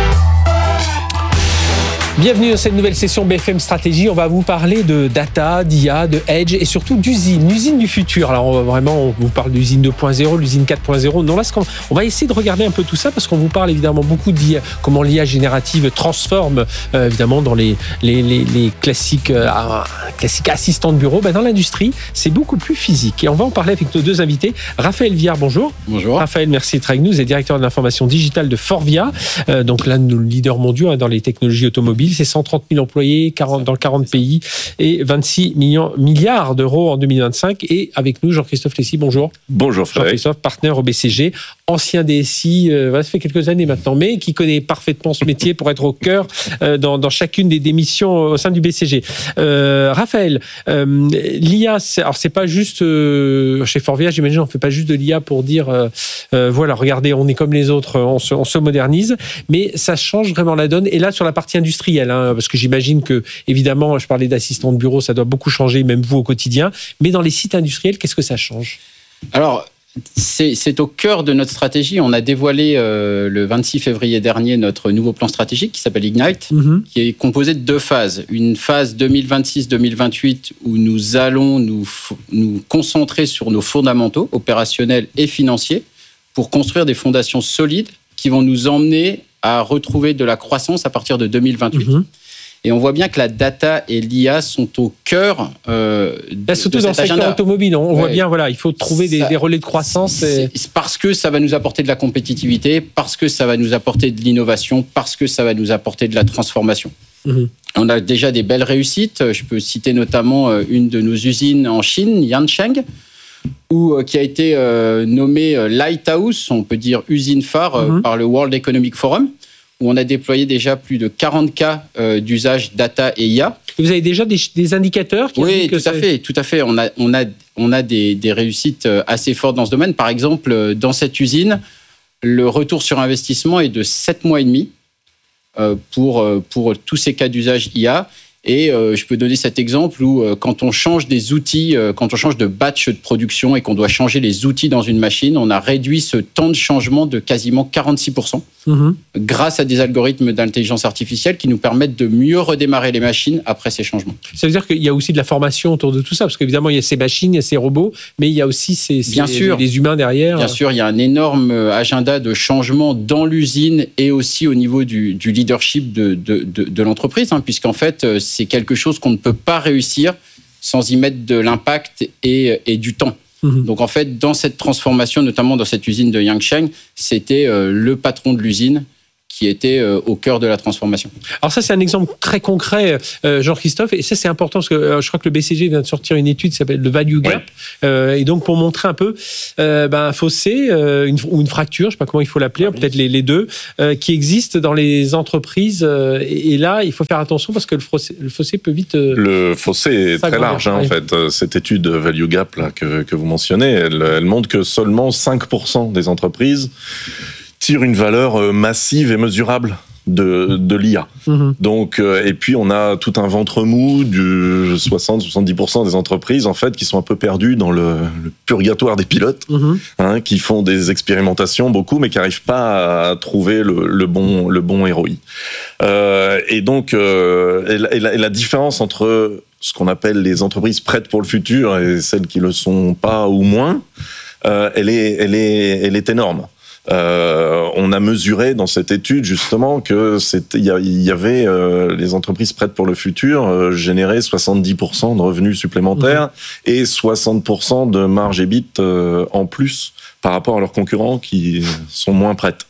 Bienvenue dans cette nouvelle session B F M Stratégie. On va vous parler de data, d'I A, de edge et surtout d'usine, l'usine du futur. Alors on va vraiment, on vous parle d'usine deux point zéro, l'usine quatre point zéro. Non, là, ce qu'on, on va essayer de regarder un peu tout ça parce qu'on vous parle évidemment beaucoup d'I A, comment l'I A générative transforme euh, évidemment dans les les les, les classiques euh, classiques assistants de bureau. Ben, dans l'industrie, c'est beaucoup plus physique. Et on va en parler avec nos deux invités. Raphaël Viard, bonjour. Bonjour. Raphaël, merci d'être avec nous. Vous êtes directeur de l'information digitale de Forvia, euh, donc l'un de nos leaders mondiaux hein, dans les technologies automobiles. C'est cent trente mille employés quarante, dans quarante pays et vingt-six millions, milliards d'euros en deux mille vingt-cinq. Et avec nous, Jean-Christophe Lessy, bonjour. Bonjour Frédéric. Jean-Christophe, partenaire au B C G, ancien D S I, euh, ça fait quelques années maintenant, mais qui connaît parfaitement ce métier pour être au cœur euh, dans, dans chacune des, des missions au sein du B C G. Euh, Raphaël, euh, l'I A, c'est, alors c'est pas juste, euh, chez Forvia, j'imagine, on ne fait pas juste de l'I A pour dire, euh, euh, voilà, regardez, on est comme les autres, on se, on se modernise, mais ça change vraiment la donne. Et là, sur la partie industrielle, hein, parce que j'imagine que, évidemment, je parlais d'assistant de bureau, ça doit beaucoup changer, même vous au quotidien. Mais dans les sites industriels, qu'est-ce que ça change ? Alors, c'est, c'est au cœur de notre stratégie. On a dévoilé euh, le vingt-six février dernier notre nouveau plan stratégique qui s'appelle Ignite, mm-hmm. qui est composé de deux phases. Une phase deux mille vingt-six deux mille vingt-huit où nous allons nous, nous concentrer sur nos fondamentaux opérationnels et financiers pour construire des fondations solides qui vont nous emmener à retrouver de la croissance à partir de deux mille vingt-huit. Mm-hmm. Et on voit bien que la data et l'I A sont au cœur euh, de, surtout de dans le secteur agenda. Automobile. On ouais. voit bien, voilà, il faut trouver des, des relais de croissance. Et... C'est parce que ça va nous apporter de la compétitivité, parce que ça va nous apporter de l'innovation, parce que ça va nous apporter de la transformation. Mmh. On a déjà des belles réussites. Je peux citer notamment une de nos usines en Chine, Yancheng, où, qui a été euh, nommée Lighthouse, on peut dire usine phare, mmh. par le World Economic Forum, où on a déployé déjà plus de quarante cas euh, d'usage data et I A. Et vous avez déjà des, des indicateurs qui Oui, que tout ça... à fait, tout à fait. On a, on a, on a des, des réussites assez fortes dans ce domaine. Par exemple, dans cette usine, le retour sur investissement est de sept mois et demi euh, pour, pour tous ces cas d'usage I A. Et euh, je peux donner cet exemple où euh, quand on change des outils, euh, quand on change de batch de production et qu'on doit changer les outils dans une machine, on a réduit ce temps de changement de quasiment quarante-six pour cent mmh. grâce à des algorithmes d'intelligence artificielle qui nous permettent de mieux redémarrer les machines après ces changements. Ça veut dire qu'il y a aussi de la formation autour de tout ça, parce qu'évidemment, il y a ces machines, il y a ces robots, mais il y a aussi ces, ces, Bien sûr. les humains derrière. Bien sûr, il y a un énorme agenda de changement dans l'usine et aussi au niveau du, du leadership de, de, de, de l'entreprise, hein, puisqu'en fait, c'est quelque chose qu'on ne peut pas réussir sans y mettre de l'impact et, et du temps. Mmh. Donc en fait, dans cette transformation, notamment dans cette usine de Yangcheng, c'était euh, le patron de l'usine qui était euh, au cœur de la transformation. Alors ça, c'est un exemple très concret, euh, Jean-Christophe, et ça, c'est important parce que euh, je crois que le B C G vient de sortir une étude qui s'appelle le Value Gap, ouais. euh, et donc pour montrer un peu euh, ben, un fossé euh, une, ou une fracture, je ne sais pas comment il faut l'appeler, ah, peut-être les, les deux, euh, qui existent dans les entreprises. Euh, et, et là, il faut faire attention parce que le fossé, le fossé peut vite... Euh, le fossé est très large, hein, ouais. en fait. Cette étude Value Gap là, que, que vous mentionnez, elle, elle montre que seulement cinq pour cent des entreprises tire une valeur massive et mesurable de, de l'I A. Mmh. Donc, euh, et puis, on a tout un ventre mou du soixante à soixante-dix pour cent des entreprises, en fait, qui sont un peu perdues dans le, le purgatoire des pilotes, mmh. hein, qui font des expérimentations, beaucoup, mais qui n'arrivent pas à trouver le, le, bon, le bon R O I. Euh, et donc, euh, et la, et la, et la différence entre ce qu'on appelle les entreprises prêtes pour le futur et celles qui ne le sont pas ou moins, euh, elle est, elle est, elle est énorme. Euh, on a mesuré dans cette étude justement que c'était, il y, y avait euh, les entreprises prêtes pour le futur euh, généraient soixante-dix pour cent de revenus supplémentaires mmh. et soixante pour cent de marge E B I T euh, en plus par rapport à leurs concurrents qui sont moins prêtes.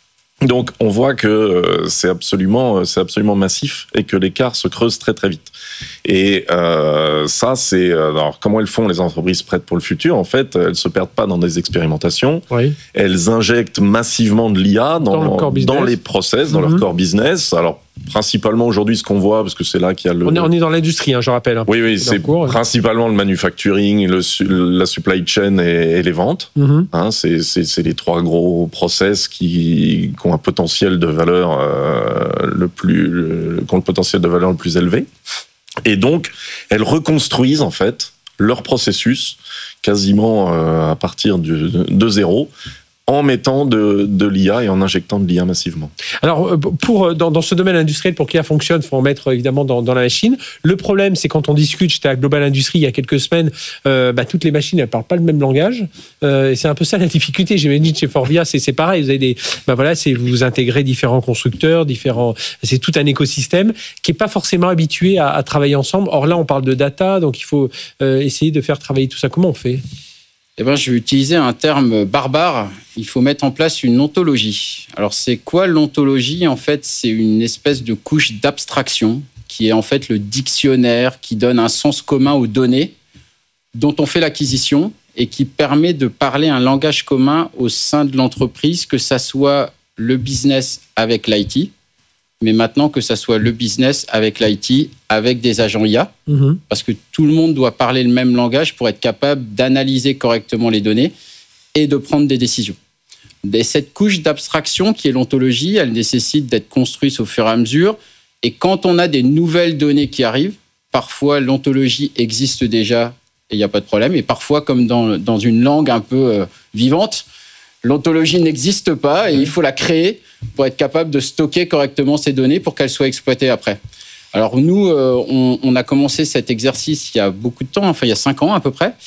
Donc on voit que euh, c'est absolument, c'est absolument massif et que l'écart se creuse très très vite. Et euh, ça, c'est alors comment elles font les entreprises prêtes pour le futur. En fait, elles se perdent pas dans des expérimentations. Oui. Elles injectent massivement de l'I A dans, dans, dans les process, dans mm-hmm. leur core business. Alors principalement aujourd'hui, ce qu'on voit, parce que c'est là qu'il y a le... On est, on est dans l'industrie, hein, je rappelle. Hein. Oui, oui, c'est cours, principalement le manufacturing, le, la supply chain et, et les ventes. Mm-hmm. Hein, c'est, c'est, c'est les trois gros process qui, qui ont un potentiel de valeur euh, le plus, le, qui ont le potentiel de valeur le plus élevé. Et donc, elles reconstruisent en fait leur processus quasiment euh, à partir de, de zéro, en mettant de, de l'I A et en injectant de l'I A massivement. Alors, pour, dans, dans ce domaine industriel, pour que l'I A fonctionne, il faut en mettre évidemment dans, dans la machine. Le problème, c'est quand on discute, j'étais à Global Industries il y a quelques semaines, euh, bah, toutes les machines, elles ne parlent pas le même langage. Euh, et c'est un peu ça la difficulté. J'imagine chez Forvia, c'est, c'est pareil. Vous avez des, bah voilà, c'est, vous intégrez différents constructeurs, différents, c'est tout un écosystème qui n'est pas forcément habitué à, à travailler ensemble. Or là, on parle de data, donc il faut euh, essayer de faire travailler tout ça. Comment on fait ? Eh ben, je vais utiliser un terme barbare. Il faut mettre en place une ontologie. Alors, c'est quoi l'ontologie ? En fait, c'est une espèce de couche d'abstraction qui est en fait le dictionnaire qui donne un sens commun aux données dont on fait l'acquisition et qui permet de parler un langage commun au sein de l'entreprise, que ça soit le business avec l'I T, mais maintenant que ça soit le business avec l'I T, avec des agents I A, mmh. parce que tout le monde doit parler le même langage pour être capable d'analyser correctement les données et de prendre des décisions. Et cette couche d'abstraction qui est l'ontologie, elle nécessite d'être construite au fur et à mesure. Et quand on a des nouvelles données qui arrivent, parfois l'ontologie existe déjà et il n'y a pas de problème. Et parfois, comme dans, dans une langue un peu euh, vivante, l'ontologie n'existe pas et il faut la créer pour être capable de stocker correctement ces données pour qu'elles soient exploitées après. Alors nous, euh, on, on a commencé cet exercice il y a beaucoup de temps, enfin il y a cinq ans à peu près,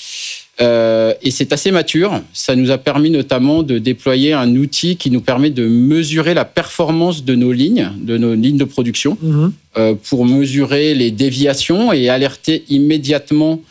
euh, et c'est assez mature. Ça nous a permis notamment de déployer un outil qui nous permet de mesurer la performance de nos lignes, de nos lignes de production, mmh. euh, pour mesurer les déviations et alerter immédiatement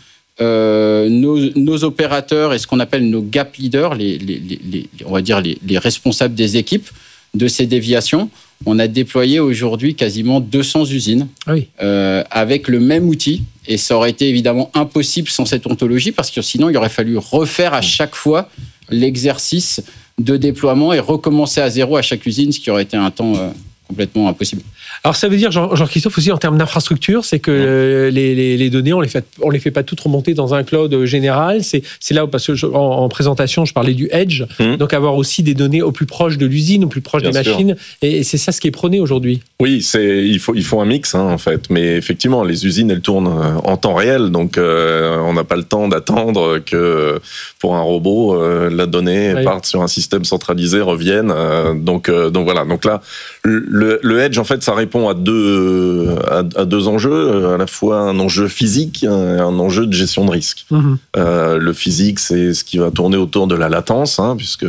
Euh, nos, nos opérateurs et ce qu'on appelle nos gap leaders, les, les, les, on va dire les, les responsables des équipes de ces déviations. On a déployé aujourd'hui quasiment deux cents usines ah oui. euh, avec le même outil et ça aurait été évidemment impossible sans cette ontologie parce que sinon il aurait fallu refaire à chaque fois l'exercice de déploiement et recommencer à zéro à chaque usine, ce qui aurait été un temps euh, complètement impossible. Alors ça veut dire, Jean- Jean-Christophe, aussi en termes d'infrastructure, c'est que euh, les, les, les données, on les fait, on les fait pas toutes remonter dans un cloud euh, général. C'est, c'est là où, parce que je, en, en présentation, je parlais du edge, mmh. donc avoir aussi des données au plus proche de l'usine, au plus proche Bien des sûr. machines, et, et c'est ça ce qui est prôné aujourd'hui. Oui, c'est, il faut, il faut un mix hein, en fait, mais effectivement, les usines elles tournent en temps réel, donc euh, on n'a pas le temps d'attendre que pour un robot euh, la donnée oui. parte sur un système centralisé, revienne. Euh, donc, euh, donc voilà. Donc là, le, le edge en fait, ça répond à deux, à, à deux enjeux, à la fois un enjeu physique et un enjeu de gestion de risque. Mmh. Euh, le physique, c'est ce qui va tourner autour de la latence, hein, puisque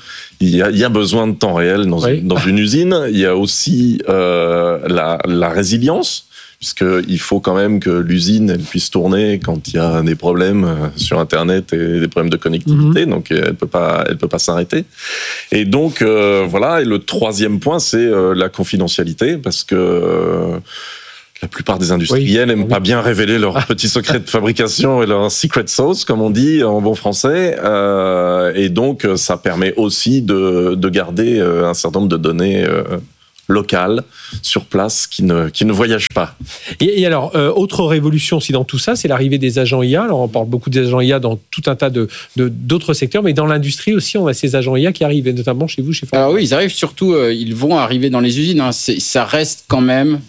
il y a, il y a besoin de temps réel dans, oui. une, dans une usine. Il y a aussi euh, la, la résilience, puisqu'il faut quand même que l'usine elle puisse tourner quand il y a des problèmes sur Internet et des problèmes de connectivité, mmh. donc elle peut pas, elle peut pas s'arrêter. Et donc euh, voilà. Et le troisième point, c'est euh, la confidentialité, parce que euh, la plupart des industriels oui, n'aiment oui. pas bien révéler leurs petits secrets de fabrication et leur secret sauce, comme on dit en bon français. Euh, et donc, ça permet aussi de, de garder un certain nombre de données euh, locales sur place qui ne, qui ne voyagent pas. Et, et alors, euh, autre révolution aussi dans tout ça, c'est l'arrivée des agents I A. Alors, on parle beaucoup des agents I A dans tout un tas de, de, d'autres secteurs, mais dans l'industrie aussi, on a ces agents I A qui arrivent, et notamment chez vous, chez Ford. Alors oui, ils arrivent surtout, euh, ils vont arriver dans les usines. Hein. C'est, ça reste quand même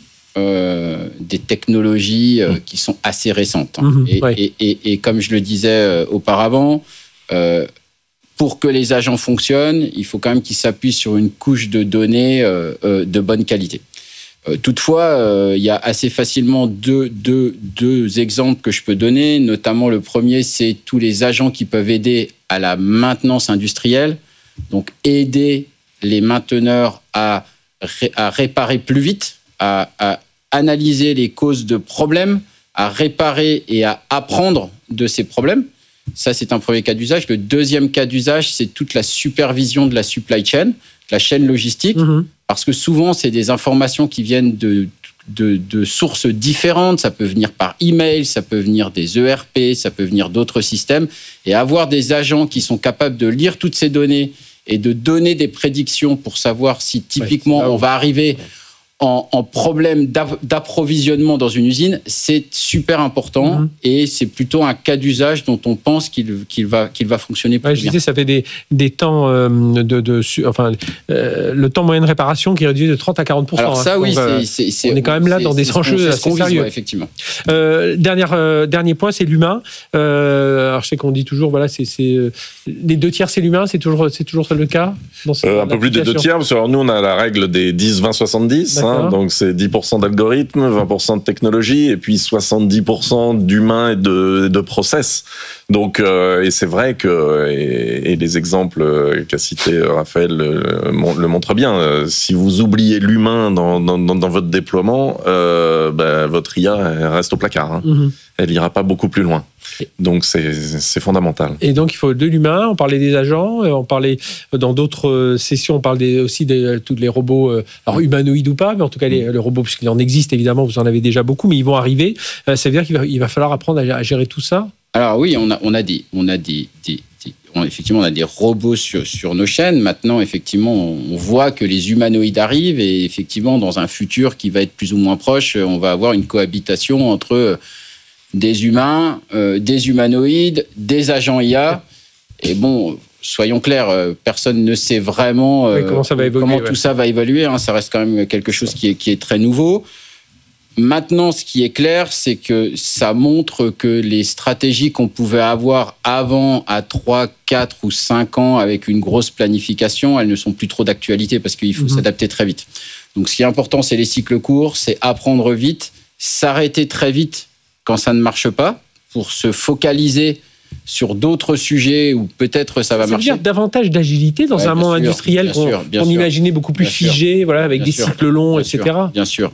Euh, des technologies euh, qui sont assez récentes. Hein. Mmh, et, ouais. et, et, et comme je le disais euh, auparavant, euh, pour que les agents fonctionnent, il faut quand même qu'ils s'appuient sur une couche de données euh, euh, de bonne qualité. Euh, toutefois, euh, il y a assez facilement deux, deux, deux exemples que je peux donner. Notamment, le premier, c'est tous les agents qui peuvent aider à la maintenance industrielle. Donc, aider les mainteneurs à, ré, à réparer plus vite, À, à analyser les causes de problèmes, à réparer et à apprendre de ces problèmes. Ça, c'est un premier cas d'usage. Le deuxième cas d'usage, c'est toute la supervision de la supply chain, la chaîne logistique, mmh. parce que souvent, c'est des informations qui viennent de, de, de sources différentes. Ça peut venir par email, ça peut venir des E R P, ça peut venir d'autres systèmes. Et avoir des agents qui sont capables de lire toutes ces données et de donner des prédictions pour savoir si, typiquement, ouais, on va arriver En, en problème d'approvisionnement dans une usine, c'est super important mmh. et c'est plutôt un cas d'usage dont on pense qu'il, qu'il, va, qu'il va fonctionner plus ouais, bien. Je disais, ça fait des, des temps euh, de, de, enfin, euh, le temps moyen de réparation qui est réduit de trente à quarante pour cent. Alors ça, hein, oui, donc, c'est, c'est, c'est, on est quand même là c'est, dans des enjeux assez sérieux. Ouais, effectivement. Euh, dernière, euh, dernier point, c'est l'humain. Euh, alors je sais qu'on dit toujours, voilà, c'est, c'est les deux tiers, c'est l'humain. C'est toujours, c'est toujours le cas. Dans cette, euh, un peu plus des deux tiers, parce que alors, nous on a la règle des dix, vingt, soixante-dix. Hein, donc c'est dix pour cent d'algorithmes, vingt pour cent de technologie, et puis soixante-dix pour cent d'humains et de, de process. Donc, euh, et c'est vrai que, et, et les exemples qu'a cité Raphaël le, le montrent bien, si vous oubliez l'humain dans, dans, dans votre déploiement, euh, ben, votre I A elle reste au placard. Hein. Mm-hmm. Elle n'ira pas beaucoup plus loin. Donc c'est, c'est fondamental. Et donc il faut de l'humain, on parlait des agents, on parlait dans d'autres sessions, on parle des, aussi de tous les robots, alors humanoïdes ou pas, mais en tout cas les, les robots, puisqu'il en existe évidemment, vous en avez déjà beaucoup, mais ils vont arriver. Ça veut dire qu'il va, il va falloir apprendre à gérer tout ça. Alors oui, on a, on a des, on a des, des, des on, effectivement on a des robots sur, sur nos chaînes. Maintenant effectivement on voit que les humanoïdes arrivent et effectivement dans un futur qui va être plus ou moins proche, on va avoir une cohabitation entre des humains, euh, des humanoïdes, des agents I A. Et bon, soyons clairs, euh, personne ne sait vraiment euh, oui, comment, ça va évoluer, comment ouais. tout ça va évoluer. Hein, ça reste quand même quelque chose qui est, qui est très nouveau. Maintenant, ce qui est clair, c'est que ça montre que les stratégies qu'on pouvait avoir avant à trois, quatre ou cinq ans avec une grosse planification, elles ne sont plus trop d'actualité parce qu'il faut mmh. s'adapter très vite. Donc, ce qui est important, c'est les cycles courts, c'est apprendre vite, s'arrêter très vite quand ça ne marche pas, pour se focaliser sur d'autres sujets où peut-être ça va ça marcher. Ça veut dire davantage d'agilité dans ouais, un monde sûr, industriel qu'on, sûr, qu'on imaginait beaucoup plus figé, sûr, voilà, avec des sûr, cycles longs, et cetera. Sûr, bien sûr.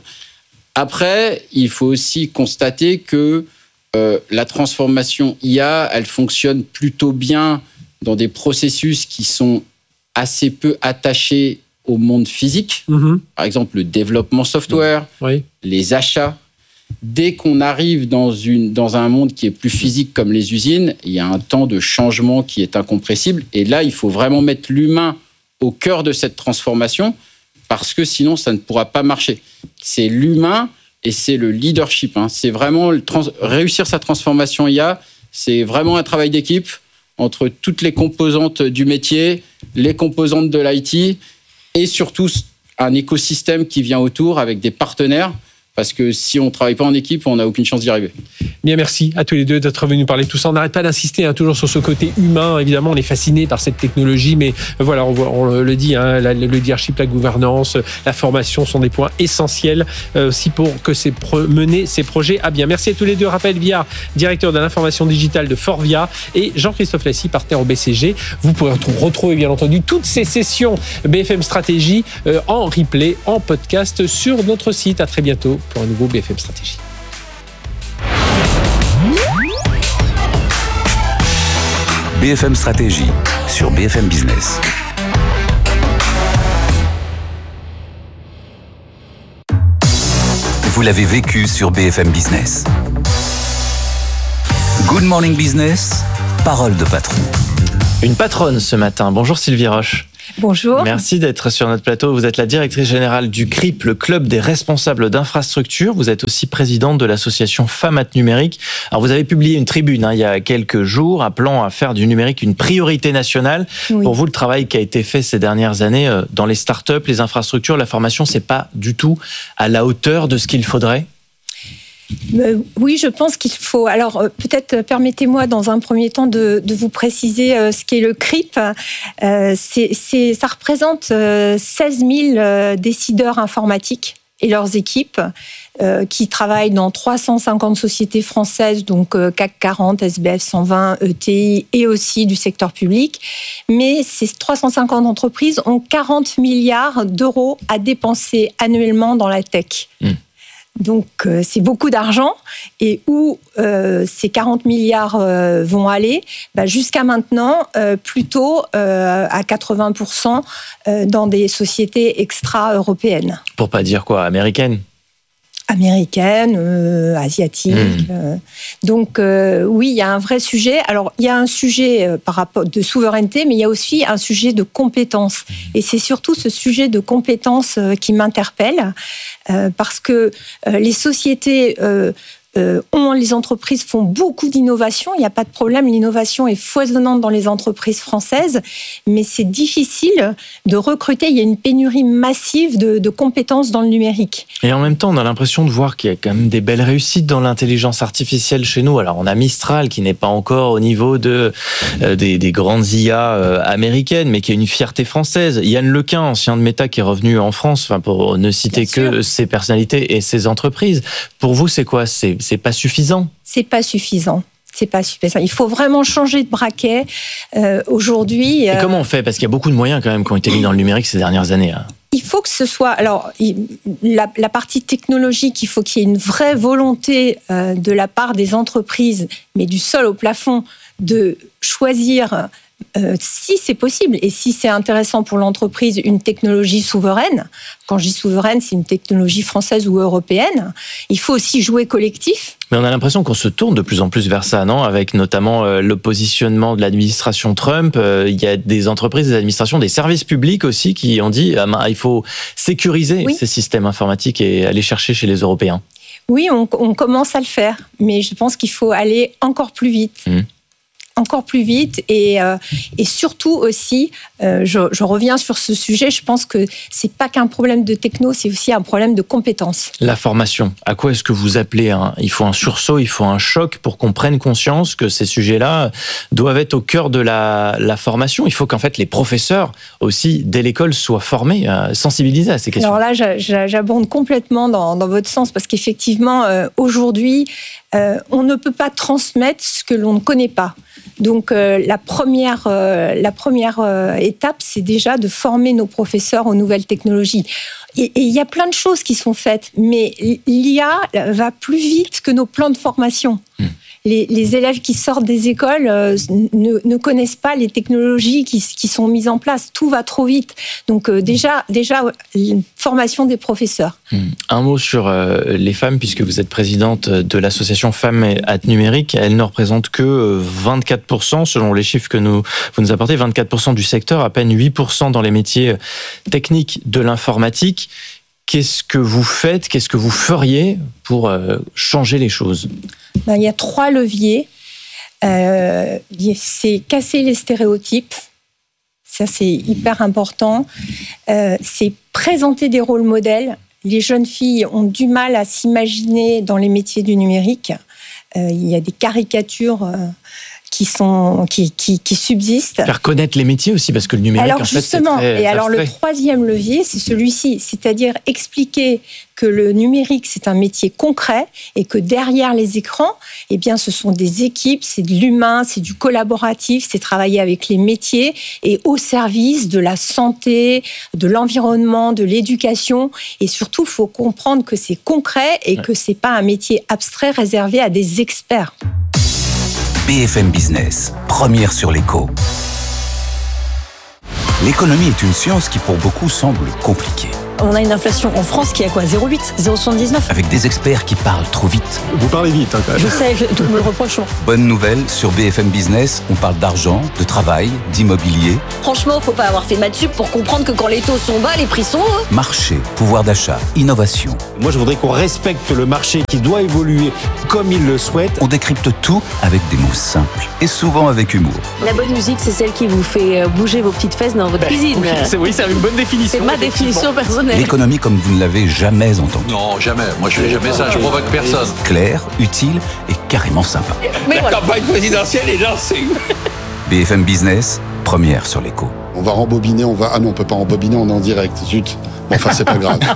Après, il faut aussi constater que euh, la transformation I A, elle fonctionne plutôt bien dans des processus qui sont assez peu attachés au monde physique. Mm-hmm. Par exemple, le développement software, oui. les achats. Dès qu'on arrive dans, une, dans un monde qui est plus physique comme les usines, il y a un temps de changement qui est incompressible. Et là, il faut vraiment mettre l'humain au cœur de cette transformation parce que sinon, ça ne pourra pas marcher. C'est l'humain et c'est le leadership. Hein. C'est vraiment le trans- réussir sa transformation I A, c'est vraiment un travail d'équipe entre toutes les composantes du métier, les composantes de l'I T et surtout un écosystème qui vient autour avec des partenaires. Parce que si on ne travaille pas en équipe, on n'a aucune chance d'y arriver. Bien, merci à tous les deux d'être venus parler de tout ça. On n'arrête pas d'insister hein, toujours sur ce côté humain. Évidemment, on est fasciné par cette technologie, mais voilà, on, voit, on le dit, hein, la, le leadership, la gouvernance, la formation sont des points essentiels euh, aussi pour que c'est pre- mener ces projets à bien. Merci à tous les deux. Raphaël Viard, directeur de l'information digitale de Forvia, et Jean-Christophe Lassy, partenaire au B C G. Vous pourrez retrouver, bien entendu, toutes ces sessions B F M Stratégie euh, en replay, en podcast sur notre site. À très bientôt pour un nouveau B F M Stratégie. B F M Stratégie sur B F M Business. Vous l'avez vécu sur B F M Business. Good Morning Business, parole de patron. Une patronne ce matin. Bonjour Sylvie Roche. Bonjour. Merci d'être sur notre plateau. Vous êtes la directrice générale du C R I P, le club des responsables d'infrastructures. Vous êtes aussi présidente de l'association Femmes at Numérique. Alors vous avez publié une tribune hein, il y a quelques jours appelant à faire du numérique une priorité nationale. Oui. Pour vous, le travail qui a été fait ces dernières années euh, dans les startups, les infrastructures, la formation, c'est pas du tout à la hauteur de ce qu'il faudrait ? Euh, oui, je pense qu'il faut. Alors, euh, peut-être euh, permettez-moi dans un premier temps de, de vous préciser euh, ce qu'est le C R I P. Euh, c'est, c'est, ça représente euh, seize mille euh, décideurs informatiques et leurs équipes euh, qui travaillent dans trois cent cinquante sociétés françaises, donc euh, C A C quarante, S B F cent vingt, E T I et aussi du secteur public. Mais ces trois cent cinquante entreprises ont quarante milliards d'euros à dépenser annuellement dans la tech. Mmh. Donc, euh, c'est beaucoup d'argent. Et où euh, ces quarante milliards euh, vont aller ? Bah, jusqu'à maintenant, euh, plutôt euh, à quatre-vingts pour cent euh, dans des sociétés extra-européennes. Pour pas dire quoi, américaines ? Américaine, euh, asiatique. Mmh. Euh, donc euh, oui, il y a un vrai sujet. Alors il y a un sujet euh, par rapport de souveraineté, mais il y a aussi un sujet de compétences. Et c'est surtout ce sujet de compétences euh, qui m'interpelle, euh, parce que euh, les sociétés euh, Euh, ont, les entreprises font beaucoup d'innovation, il n'y a pas de problème, l'innovation est foisonnante dans les entreprises françaises, mais c'est difficile de recruter, il y a une pénurie massive de, de compétences dans le numérique. Et en même temps, on a l'impression de voir qu'il y a quand même des belles réussites dans l'intelligence artificielle chez nous. Alors on a Mistral qui n'est pas encore au niveau de, euh, des, des grandes I A euh, américaines, mais qui a une fierté française. Yann Lequin, ancien de Meta, qui est revenu en France, enfin, pour ne citer Bien que sûr. Ses personnalités et ses entreprises. Pour vous, c'est quoi ? C'est C'est pas suffisant. C'est pas suffisant. C'est pas suffisant. Il faut vraiment changer de braquet. Euh, aujourd'hui. Et euh... comment on fait ? Parce qu'il y a beaucoup de moyens quand même qui ont été mis dans le numérique ces dernières années. Hein. Il faut que ce soit. Alors, la, la partie technologique, il faut qu'il y ait une vraie volonté euh, de la part des entreprises, mais du sol au plafond, de choisir. Euh, si c'est possible et si c'est intéressant pour l'entreprise, une technologie souveraine. Quand je dis souveraine, c'est une technologie française ou européenne. Il faut aussi jouer collectif. Mais on a l'impression qu'on se tourne de plus en plus vers ça, non ? Avec notamment euh, le positionnement de l'administration Trump. Euh, il y a des entreprises, des administrations, des services publics aussi qui ont dit ah, ben, il faut sécuriser oui. ces systèmes informatiques et aller chercher chez les Européens. Oui, on, on commence à le faire, mais je pense qu'il faut aller encore plus vite. Mmh. encore plus vite et, euh, et surtout aussi, euh, je, je reviens sur ce sujet, je pense que c'est pas qu'un problème de techno, c'est aussi un problème de compétences. La formation, à quoi est-ce que vous appelez un, il faut un sursaut, il faut un choc pour qu'on prenne conscience que ces sujets-là doivent être au cœur de la, la formation. Il faut qu'en fait les professeurs aussi, dès l'école, soient formés, euh, sensibilisés à ces questions. Alors là, j'abonde complètement dans, dans votre sens parce qu'effectivement, euh, aujourd'hui, euh, on ne peut pas transmettre ce que l'on ne connaît pas. Donc euh, la première, euh, la première euh, étape, c'est déjà de former nos professeurs aux nouvelles technologies. Et il y a plein de choses qui sont faites, mais l'I A va plus vite que nos plans de formation. Mmh. les, les élèves qui sortent des écoles euh, ne, ne connaissent pas les technologies qui, qui sont mises en place. Tout va trop vite. Donc euh, déjà, déjà, une formation des professeurs. Un mot sur euh, les femmes, puisque vous êtes présidente de l'association Femmes at Numérique. Elles ne représentent que vingt-quatre pour cent, selon les chiffres que nous, vous nous apportez, vingt-quatre pour cent du secteur, à peine huit pour cent dans les métiers techniques de l'informatique. Qu'est-ce que vous faites, qu'est-ce que vous feriez pour euh, changer les choses ? Ben, il y a trois leviers. Euh, c'est casser les stéréotypes. Ça, c'est hyper important. Euh, c'est présenter des rôles modèles. Les jeunes filles ont du mal à s'imaginer dans les métiers du numérique. Euh, il y a des caricatures euh, qui sont qui, qui, qui subsistent. Faire connaître les métiers aussi, parce que le numérique, alors, en fait, justement, c'est très et alors abstrait. le troisième levier, c'est celui-ci, c'est-à-dire expliquer que le numérique, c'est un métier concret et que derrière les écrans, eh bien, ce sont des équipes, c'est de l'humain, c'est du collaboratif, c'est travailler avec les métiers et au service de la santé, de l'environnement, de l'éducation. Et surtout, il faut comprendre que c'est concret et que c'est pas un métier abstrait réservé à des experts. B F M Business, première sur l'écho. L'économie est une science qui pour beaucoup semble compliquée. On a une inflation en France qui est à quoi ? zéro virgule huit, zéro virgule soixante-dix-neuf. Avec des experts qui parlent trop vite. Vous parlez vite, hein, quand même. Je sais, je, tout me le reproche. Bonne nouvelle, sur B F M Business, on parle d'argent, de travail, d'immobilier. Franchement, faut pas avoir fait maths sup pour comprendre que quand les taux sont bas, les prix sont hauts. Marché, pouvoir d'achat, innovation. Moi, je voudrais qu'on respecte le marché qui doit évoluer comme il le souhaite. On décrypte tout avec des mots simples et souvent avec humour. La bonne musique, c'est celle qui vous fait bouger vos petites fesses dans votre Ben, cuisine. Oui, c'est, oui, c'est une bonne définition. C'est ma définition personnelle. L'économie comme vous ne l'avez jamais entendue. Non, jamais. Moi, je fais jamais ça. Je provoque personne. Claire, utile et carrément sympa. Mais La voilà. campagne présidentielle est lancée. B F M Business, première sur l'écho. On va rembobiner, on va... Ah non, on peut pas rembobiner, on est en direct. Zut. Bon, enfin, c'est pas grave.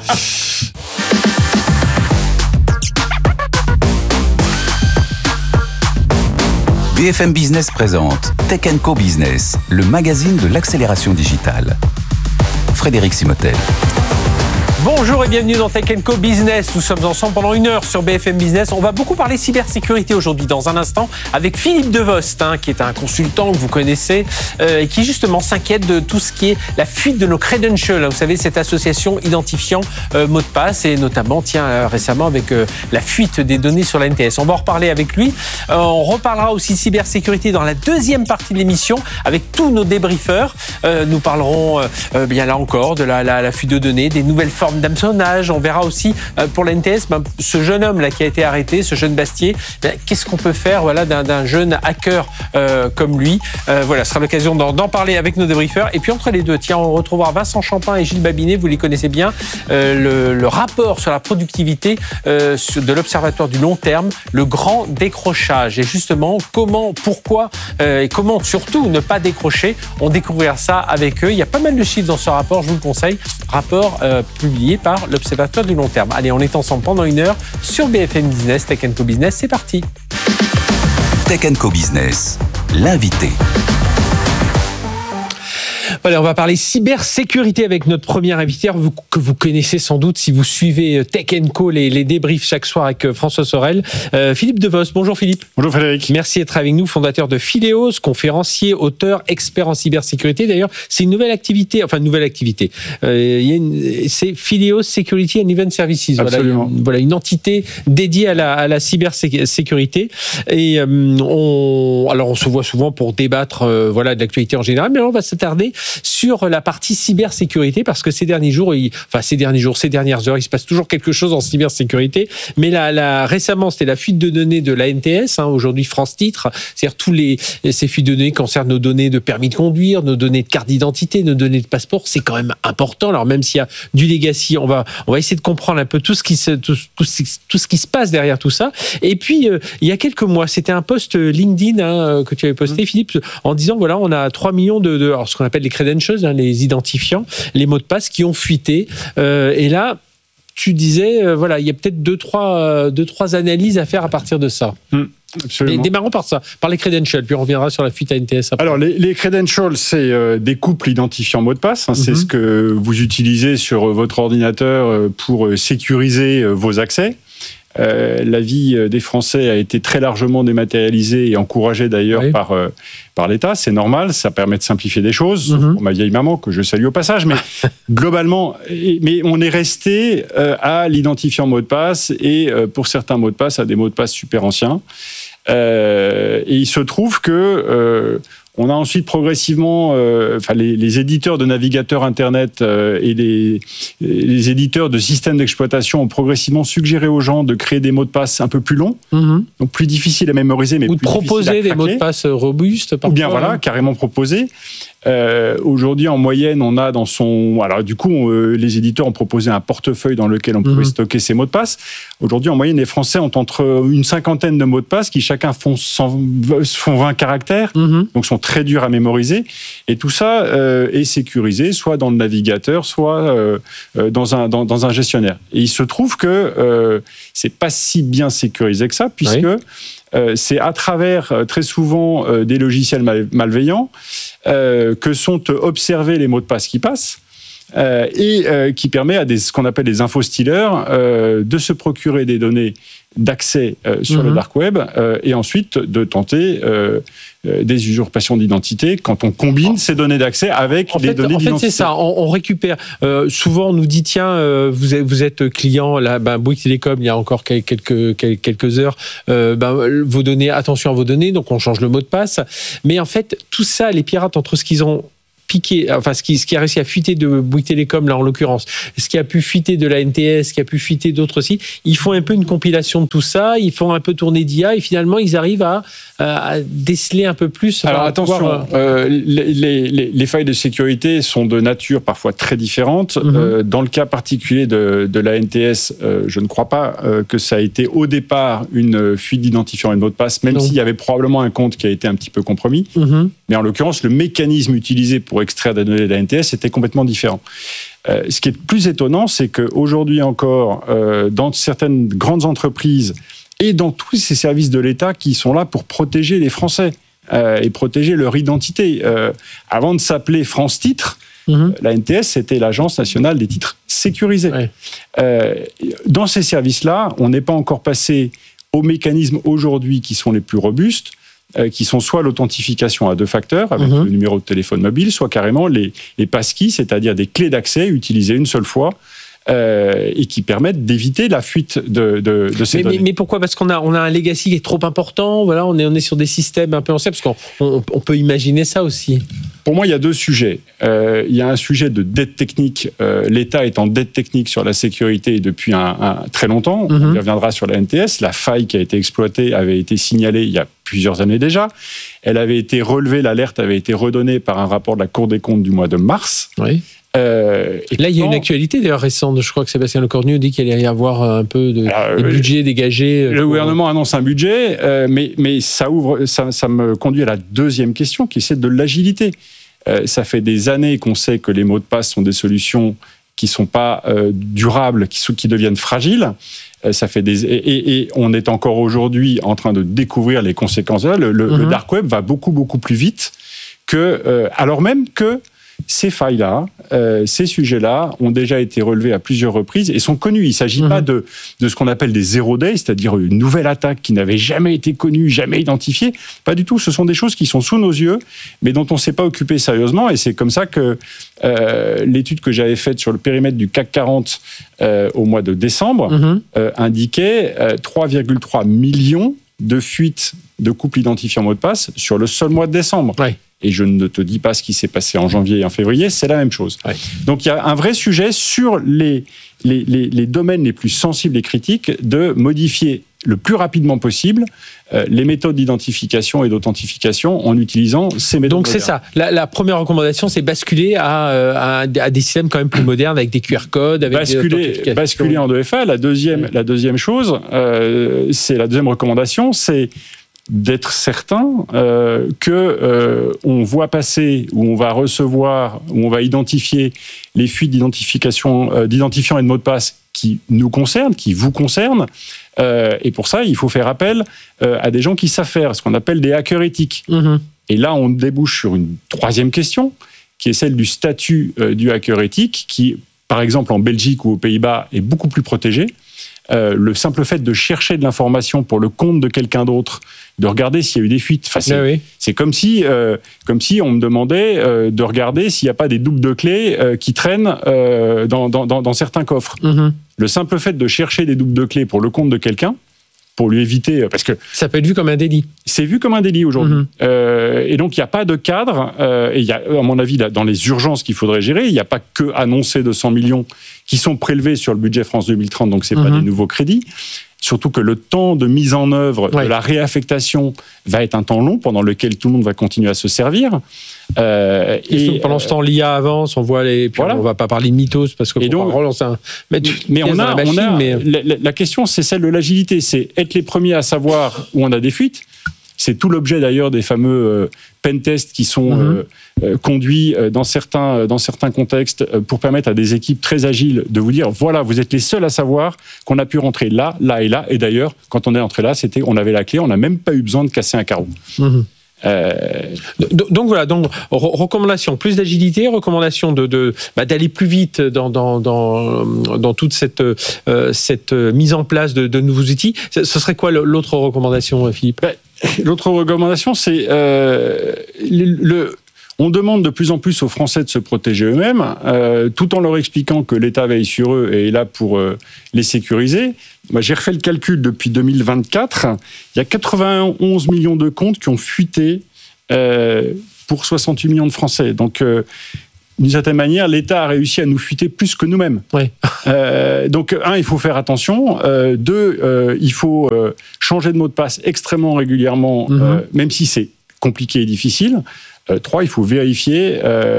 B F M Business présente Tech and Co Business, le magazine de l'accélération digitale. Frédéric Simotel. Bonjour et bienvenue dans Tech and Co Business. Nous sommes ensemble pendant une heure sur B F M Business. On va beaucoup parler cybersécurité aujourd'hui dans un instant avec Philippe Devost, hein, qui est un consultant que vous connaissez euh, et qui justement s'inquiète de tout ce qui est la fuite de nos credentials. Vous savez, cette association identifiant euh, mots de passe et notamment, tiens, euh, récemment avec euh, la fuite des données sur la N T S. On va en reparler avec lui. Euh, on reparlera aussi cybersécurité dans la deuxième partie de l'émission avec tous nos débriefeurs. Euh, nous parlerons euh, bien là encore de la, la, la fuite de données, des nouvelles formes d'hameçonnage. On verra aussi euh, pour la N T S, ben, ce jeune homme là qui a été arrêté, ce jeune Bastier, ben, qu'est-ce qu'on peut faire voilà, d'un, d'un jeune hacker euh, comme lui. Euh, voilà, ce sera l'occasion d'en, d'en parler avec nos débriefeurs. Et puis entre les deux, tiens, on retrouvera Vincent Champin et Gilles Babinet, vous les connaissez bien, euh, le, le rapport sur la productivité euh, de l'Observatoire du long terme, le grand décrochage. Et justement, comment, pourquoi euh, et comment surtout ne pas décrocher. On découvrira ça avec eux. Il y a pas mal de chiffres dans ce rapport, je vous le conseille. Rapport euh, publié par l'Observatoire du long terme. Allez, on est ensemble pendant une heure sur B F M Business, Tech and Co Business, c'est parti. Tech and Co Business, l'invité. Voilà, on va parler cybersécurité avec notre premier invité que vous connaissez sans doute si vous suivez Tech and Co, les, les débriefs chaque soir avec François Sorel. Euh, Philippe Devost, bonjour Philippe. Bonjour Frédéric. Merci d'être avec nous, fondateur de Phileos, conférencier, auteur, expert en cybersécurité. D'ailleurs, c'est une nouvelle activité, enfin une nouvelle activité. Euh, il y a une, c'est Phileos Security and Event Services. Absolument. Voilà, une, voilà, une entité dédiée à la, à la cybersécurité. Et euh, on, alors on se voit souvent pour débattre euh, voilà, de l'actualité en général, mais là, on va s'attarder sur la partie cybersécurité parce que ces derniers jours, il, enfin ces derniers jours, ces dernières heures, il se passe toujours quelque chose en cybersécurité. Mais là, là récemment, c'était la fuite de données de la N T S. Hein, aujourd'hui, France Titre, c'est-à-dire tous les ces fuites de données concernent nos données de permis de conduire, nos données de carte d'identité, nos données de passeport. C'est quand même important. Alors même s'il y a du legacy, on va on va essayer de comprendre un peu tout ce qui se tout, tout, tout ce qui se passe derrière tout ça. Et puis euh, il y a quelques mois, c'était un post LinkedIn hein, que tu avais posté, mmh. Philippe, en disant voilà, on a trois millions de, de alors, ce qu'on appelle les credentials, hein, les identifiants, les mots de passe qui ont fuité. Euh, et là, tu disais, euh, voilà, il y a peut-être deux trois, euh, deux, trois analyses à faire à partir de ça. Mmh. Absolument. Et démarrons par ça, par les credentials, puis on reviendra sur la fuite à N T S après. Alors, les, les credentials, c'est euh, des couples identifiants mots de passe. Hein, mm-hmm. C'est ce que vous utilisez sur votre ordinateur pour sécuriser vos accès. Euh, la vie des Français a été très largement dématérialisée et encouragée d'ailleurs oui. par, euh, par l'État. C'est normal, ça permet de simplifier des choses. Mm-hmm. Pour ma vieille maman, que je salue au passage, mais globalement, mais on est resté euh, à l'identifiant mot de passe et euh, pour certains mots de passe, à des mots de passe super anciens. Euh, et il se trouve que euh, on a ensuite progressivement, euh, enfin les, les éditeurs de navigateurs Internet euh, et les, les éditeurs de systèmes d'exploitation ont progressivement suggéré aux gens de créer des mots de passe un peu plus longs, mm-hmm. donc plus difficiles à mémoriser, mais ou plus de proposer des mots de passe robustes. Parfois, ou bien voilà, carrément proposer. Euh, aujourd'hui, en moyenne, on a dans son... Alors du coup, on, euh, les éditeurs ont proposé un portefeuille dans lequel on pouvait mmh. stocker ces mots de passe. Aujourd'hui, en moyenne, les Français ont entre une cinquantaine de mots de passe qui chacun font, cent, font vingt caractères, mmh. donc sont très durs à mémoriser. Et tout ça euh, est sécurisé, soit dans le navigateur, soit euh, dans, un, dans, dans un gestionnaire. Et il se trouve que euh, c'est pas si bien sécurisé que ça, puisque... Oui. Euh, c'est à travers euh, très souvent euh, des logiciels mal- malveillants euh, que sont observés les mots de passe qui passent euh, et euh, qui permet à des, ce qu'on appelle des info-stealers euh, de se procurer des données d'accès euh, sur mmh. le dark web euh, et ensuite de tenter euh, euh, des usurpations d'identité quand on combine ces données d'accès avec en des fait, données en d'identité. En fait, c'est ça. On, on récupère. Euh, souvent, on nous dit tiens, euh, vous, êtes, vous êtes client, là, ben, Bouygues Télécom, il y a encore quelques, quelques heures, euh, ben, vos données, attention à vos données, donc on change le mot de passe. Mais en fait, tout ça, les pirates, entre ce qu'ils ont piqué, enfin ce qui, ce qui a réussi à fuiter de Bouygues Télécom là en l'occurrence, ce qui a pu fuiter de la N T S, ce qui a pu fuiter d'autres aussi, ils font un peu une compilation de tout ça, ils font un peu tourner d'I A et finalement ils arrivent à, à déceler un peu plus. Alors attention, pouvoir... euh, les, les, les, les failles de sécurité sont de nature parfois très différentes. Mm-hmm. Euh, dans le cas particulier de, de la N T S, euh, je ne crois pas euh, que ça a été au départ une fuite d'identifiant et de mot de passe, même non. s'il y avait probablement un compte qui a été un petit peu compromis. Mm-hmm. Mais en l'occurrence, le mécanisme utilisé pour extraire des données de la N T S était complètement différent. Euh, ce qui est plus étonnant, c'est qu'aujourd'hui encore, euh, dans certaines grandes entreprises et dans tous ces services de l'État qui sont là pour protéger les Français euh, et protéger leur identité. Euh, avant de s'appeler France Titres, mmh. la N T S, c'était l'Agence nationale des titres sécurisés. Ouais. Euh, dans ces services-là, on n'est pas encore passé aux mécanismes aujourd'hui qui sont les plus robustes, Euh, qui sont soit l'authentification à deux facteurs avec mmh. le numéro de téléphone mobile, soit carrément les, les passkeys, c'est-à-dire des clés d'accès utilisées une seule fois euh, et qui permettent d'éviter la fuite de, de, de ces mais, données. Mais, mais pourquoi ? Parce qu'on a, on a un legacy qui est trop important, voilà, on est, on est sur des systèmes un peu anciens, parce qu'on on, on peut imaginer ça aussi. Pour moi, il y a deux sujets. Euh, il y a un sujet de dette technique. Euh, L'État est en dette technique sur la sécurité depuis un, un, très longtemps. Mm-hmm. On y reviendra sur la N T S. La faille qui a été exploitée avait été signalée il y a plusieurs années déjà. Elle avait été relevée, l'alerte avait été redonnée par un rapport de la Cour des comptes du mois de mars. Oui. Euh, et là, il y a une actualité d'ailleurs récente. Je crois que Sébastien Lecornu dit qu'il allait y avoir un peu de alors, des budgets dégagés. Le pour... gouvernement annonce un budget, euh, mais, mais ça, ouvre, ça, ça me conduit à la deuxième question, qui est celle de l'agilité. Euh, ça fait des années qu'on sait que les mots de passe sont des solutions qui ne sont pas euh, durables, qui, qui deviennent fragiles. Euh, ça fait des, et, et on est encore aujourd'hui en train de découvrir les conséquences de ça. Le, le, mm-hmm. le dark web va beaucoup, beaucoup plus vite, que, euh, alors même que ces failles-là, euh, ces sujets-là ont déjà été relevés à plusieurs reprises et sont connus. Il ne s'agit mmh. pas de, de ce qu'on appelle des zero day, c'est-à-dire une nouvelle attaque qui n'avait jamais été connue, jamais identifiée. Pas du tout. Ce sont des choses qui sont sous nos yeux, mais dont on ne s'est pas occupé sérieusement. Et c'est comme ça que euh, l'étude que j'avais faite sur le périmètre du C A C quarante euh, au mois de décembre mmh. euh, indiquait euh, trois virgule trois millions de fuites de couples identifiants mot de passe sur le seul mois de décembre. Ouais. Et je ne te dis pas ce qui s'est passé en janvier et en février, c'est la même chose. Ouais. Donc il y a un vrai sujet sur les, les, les, les domaines les plus sensibles et critiques de modifier le plus rapidement possible euh, les méthodes d'identification et d'authentification en utilisant ces méthodes. Donc modernes. C'est ça. La, la première recommandation, c'est basculer à, à, à des systèmes quand même plus modernes avec des Q R codes, avec basculer, des basculer en deux F A. La deuxième, ouais. la deuxième chose, euh, c'est la deuxième recommandation, c'est d'être certain euh, que euh, on voit passer, ou on va recevoir, ou on va identifier les fuites d'identification, euh, d'identifiants et de mots de passe qui nous concernent, qui vous concernent. Euh, et pour ça, il faut faire appel euh, à des gens qui savent faire, ce qu'on appelle des hackers éthiques. Mmh. Et là, on débouche sur une troisième question, qui est celle du statut euh, du hacker éthique, qui, par exemple, en Belgique ou aux Pays-Bas, est beaucoup plus protégé. euh, le simple fait de chercher de l'information pour le compte de quelqu'un d'autre, de regarder s'il y a eu des fuites. Enfin, c'est, oui. c'est comme si, euh, comme si on me demandait euh, de regarder s'il n'y a pas des doubles de clés euh, qui traînent euh, dans, dans, dans, dans certains coffres. Mm-hmm. Le simple fait de chercher des doubles de clés pour le compte de quelqu'un, pour lui éviter, parce que ça peut être vu comme un délit. C'est vu comme un délit aujourd'hui. Mmh. Euh, et donc il n'y a pas de cadre. Euh, et il y a, à mon avis, là, dans les urgences qu'il faudrait gérer, il n'y a pas que annoncer deux cents millions qui sont prélevés sur le budget France deux mille trente. Donc c'est mmh. pas des nouveaux crédits. Surtout que le temps de mise en œuvre ouais. de la réaffectation va être un temps long pendant lequel tout le monde va continuer à se servir. Euh, et, et pendant ce temps, l'I A avance, on voit les. Puis voilà. On va pas parler de mythos parce que. Et donc, relancer un. Mais, mais on a, machine, on a. Mais... La, la question, c'est celle de l'agilité. C'est être les premiers à savoir où on a des fuites. C'est tout l'objet d'ailleurs des fameux euh, pentests qui sont mm-hmm. euh, euh, conduits euh, dans certains euh, dans certains contextes euh, pour permettre à des équipes très agiles de vous dire voilà, vous êtes les seuls à savoir qu'on a pu rentrer là, là et là. Et d'ailleurs, quand on est entré là, c'était on avait la clé, on n'a même pas eu besoin de casser un carreau. Mm-hmm. Euh... Donc voilà, donc recommandation plus d'agilité, recommandation de, de bah, d'aller plus vite dans dans dans, dans toute cette euh, cette mise en place de, de nouveaux outils. Ce serait quoi l'autre recommandation, Philippe? Ben, l'autre recommandation, c'est euh, le, le on demande de plus en plus aux Français de se protéger eux-mêmes, euh, tout en leur expliquant que l'État veille sur eux et est là pour euh, les sécuriser. Moi, j'ai refait le calcul depuis deux mille vingt-quatre. Il y a quatre-vingt-onze millions de comptes qui ont fuité euh, pour soixante-huit millions de Français. Donc, euh, d'une certaine manière, l'État a réussi à nous fuiter plus que nous-mêmes. Oui. euh, donc, un, il faut faire attention. Euh, deux, euh, il faut euh, changer de mot de passe extrêmement régulièrement, mm-hmm. euh, même si c'est compliqué et difficile. Euh, trois, il faut vérifier euh,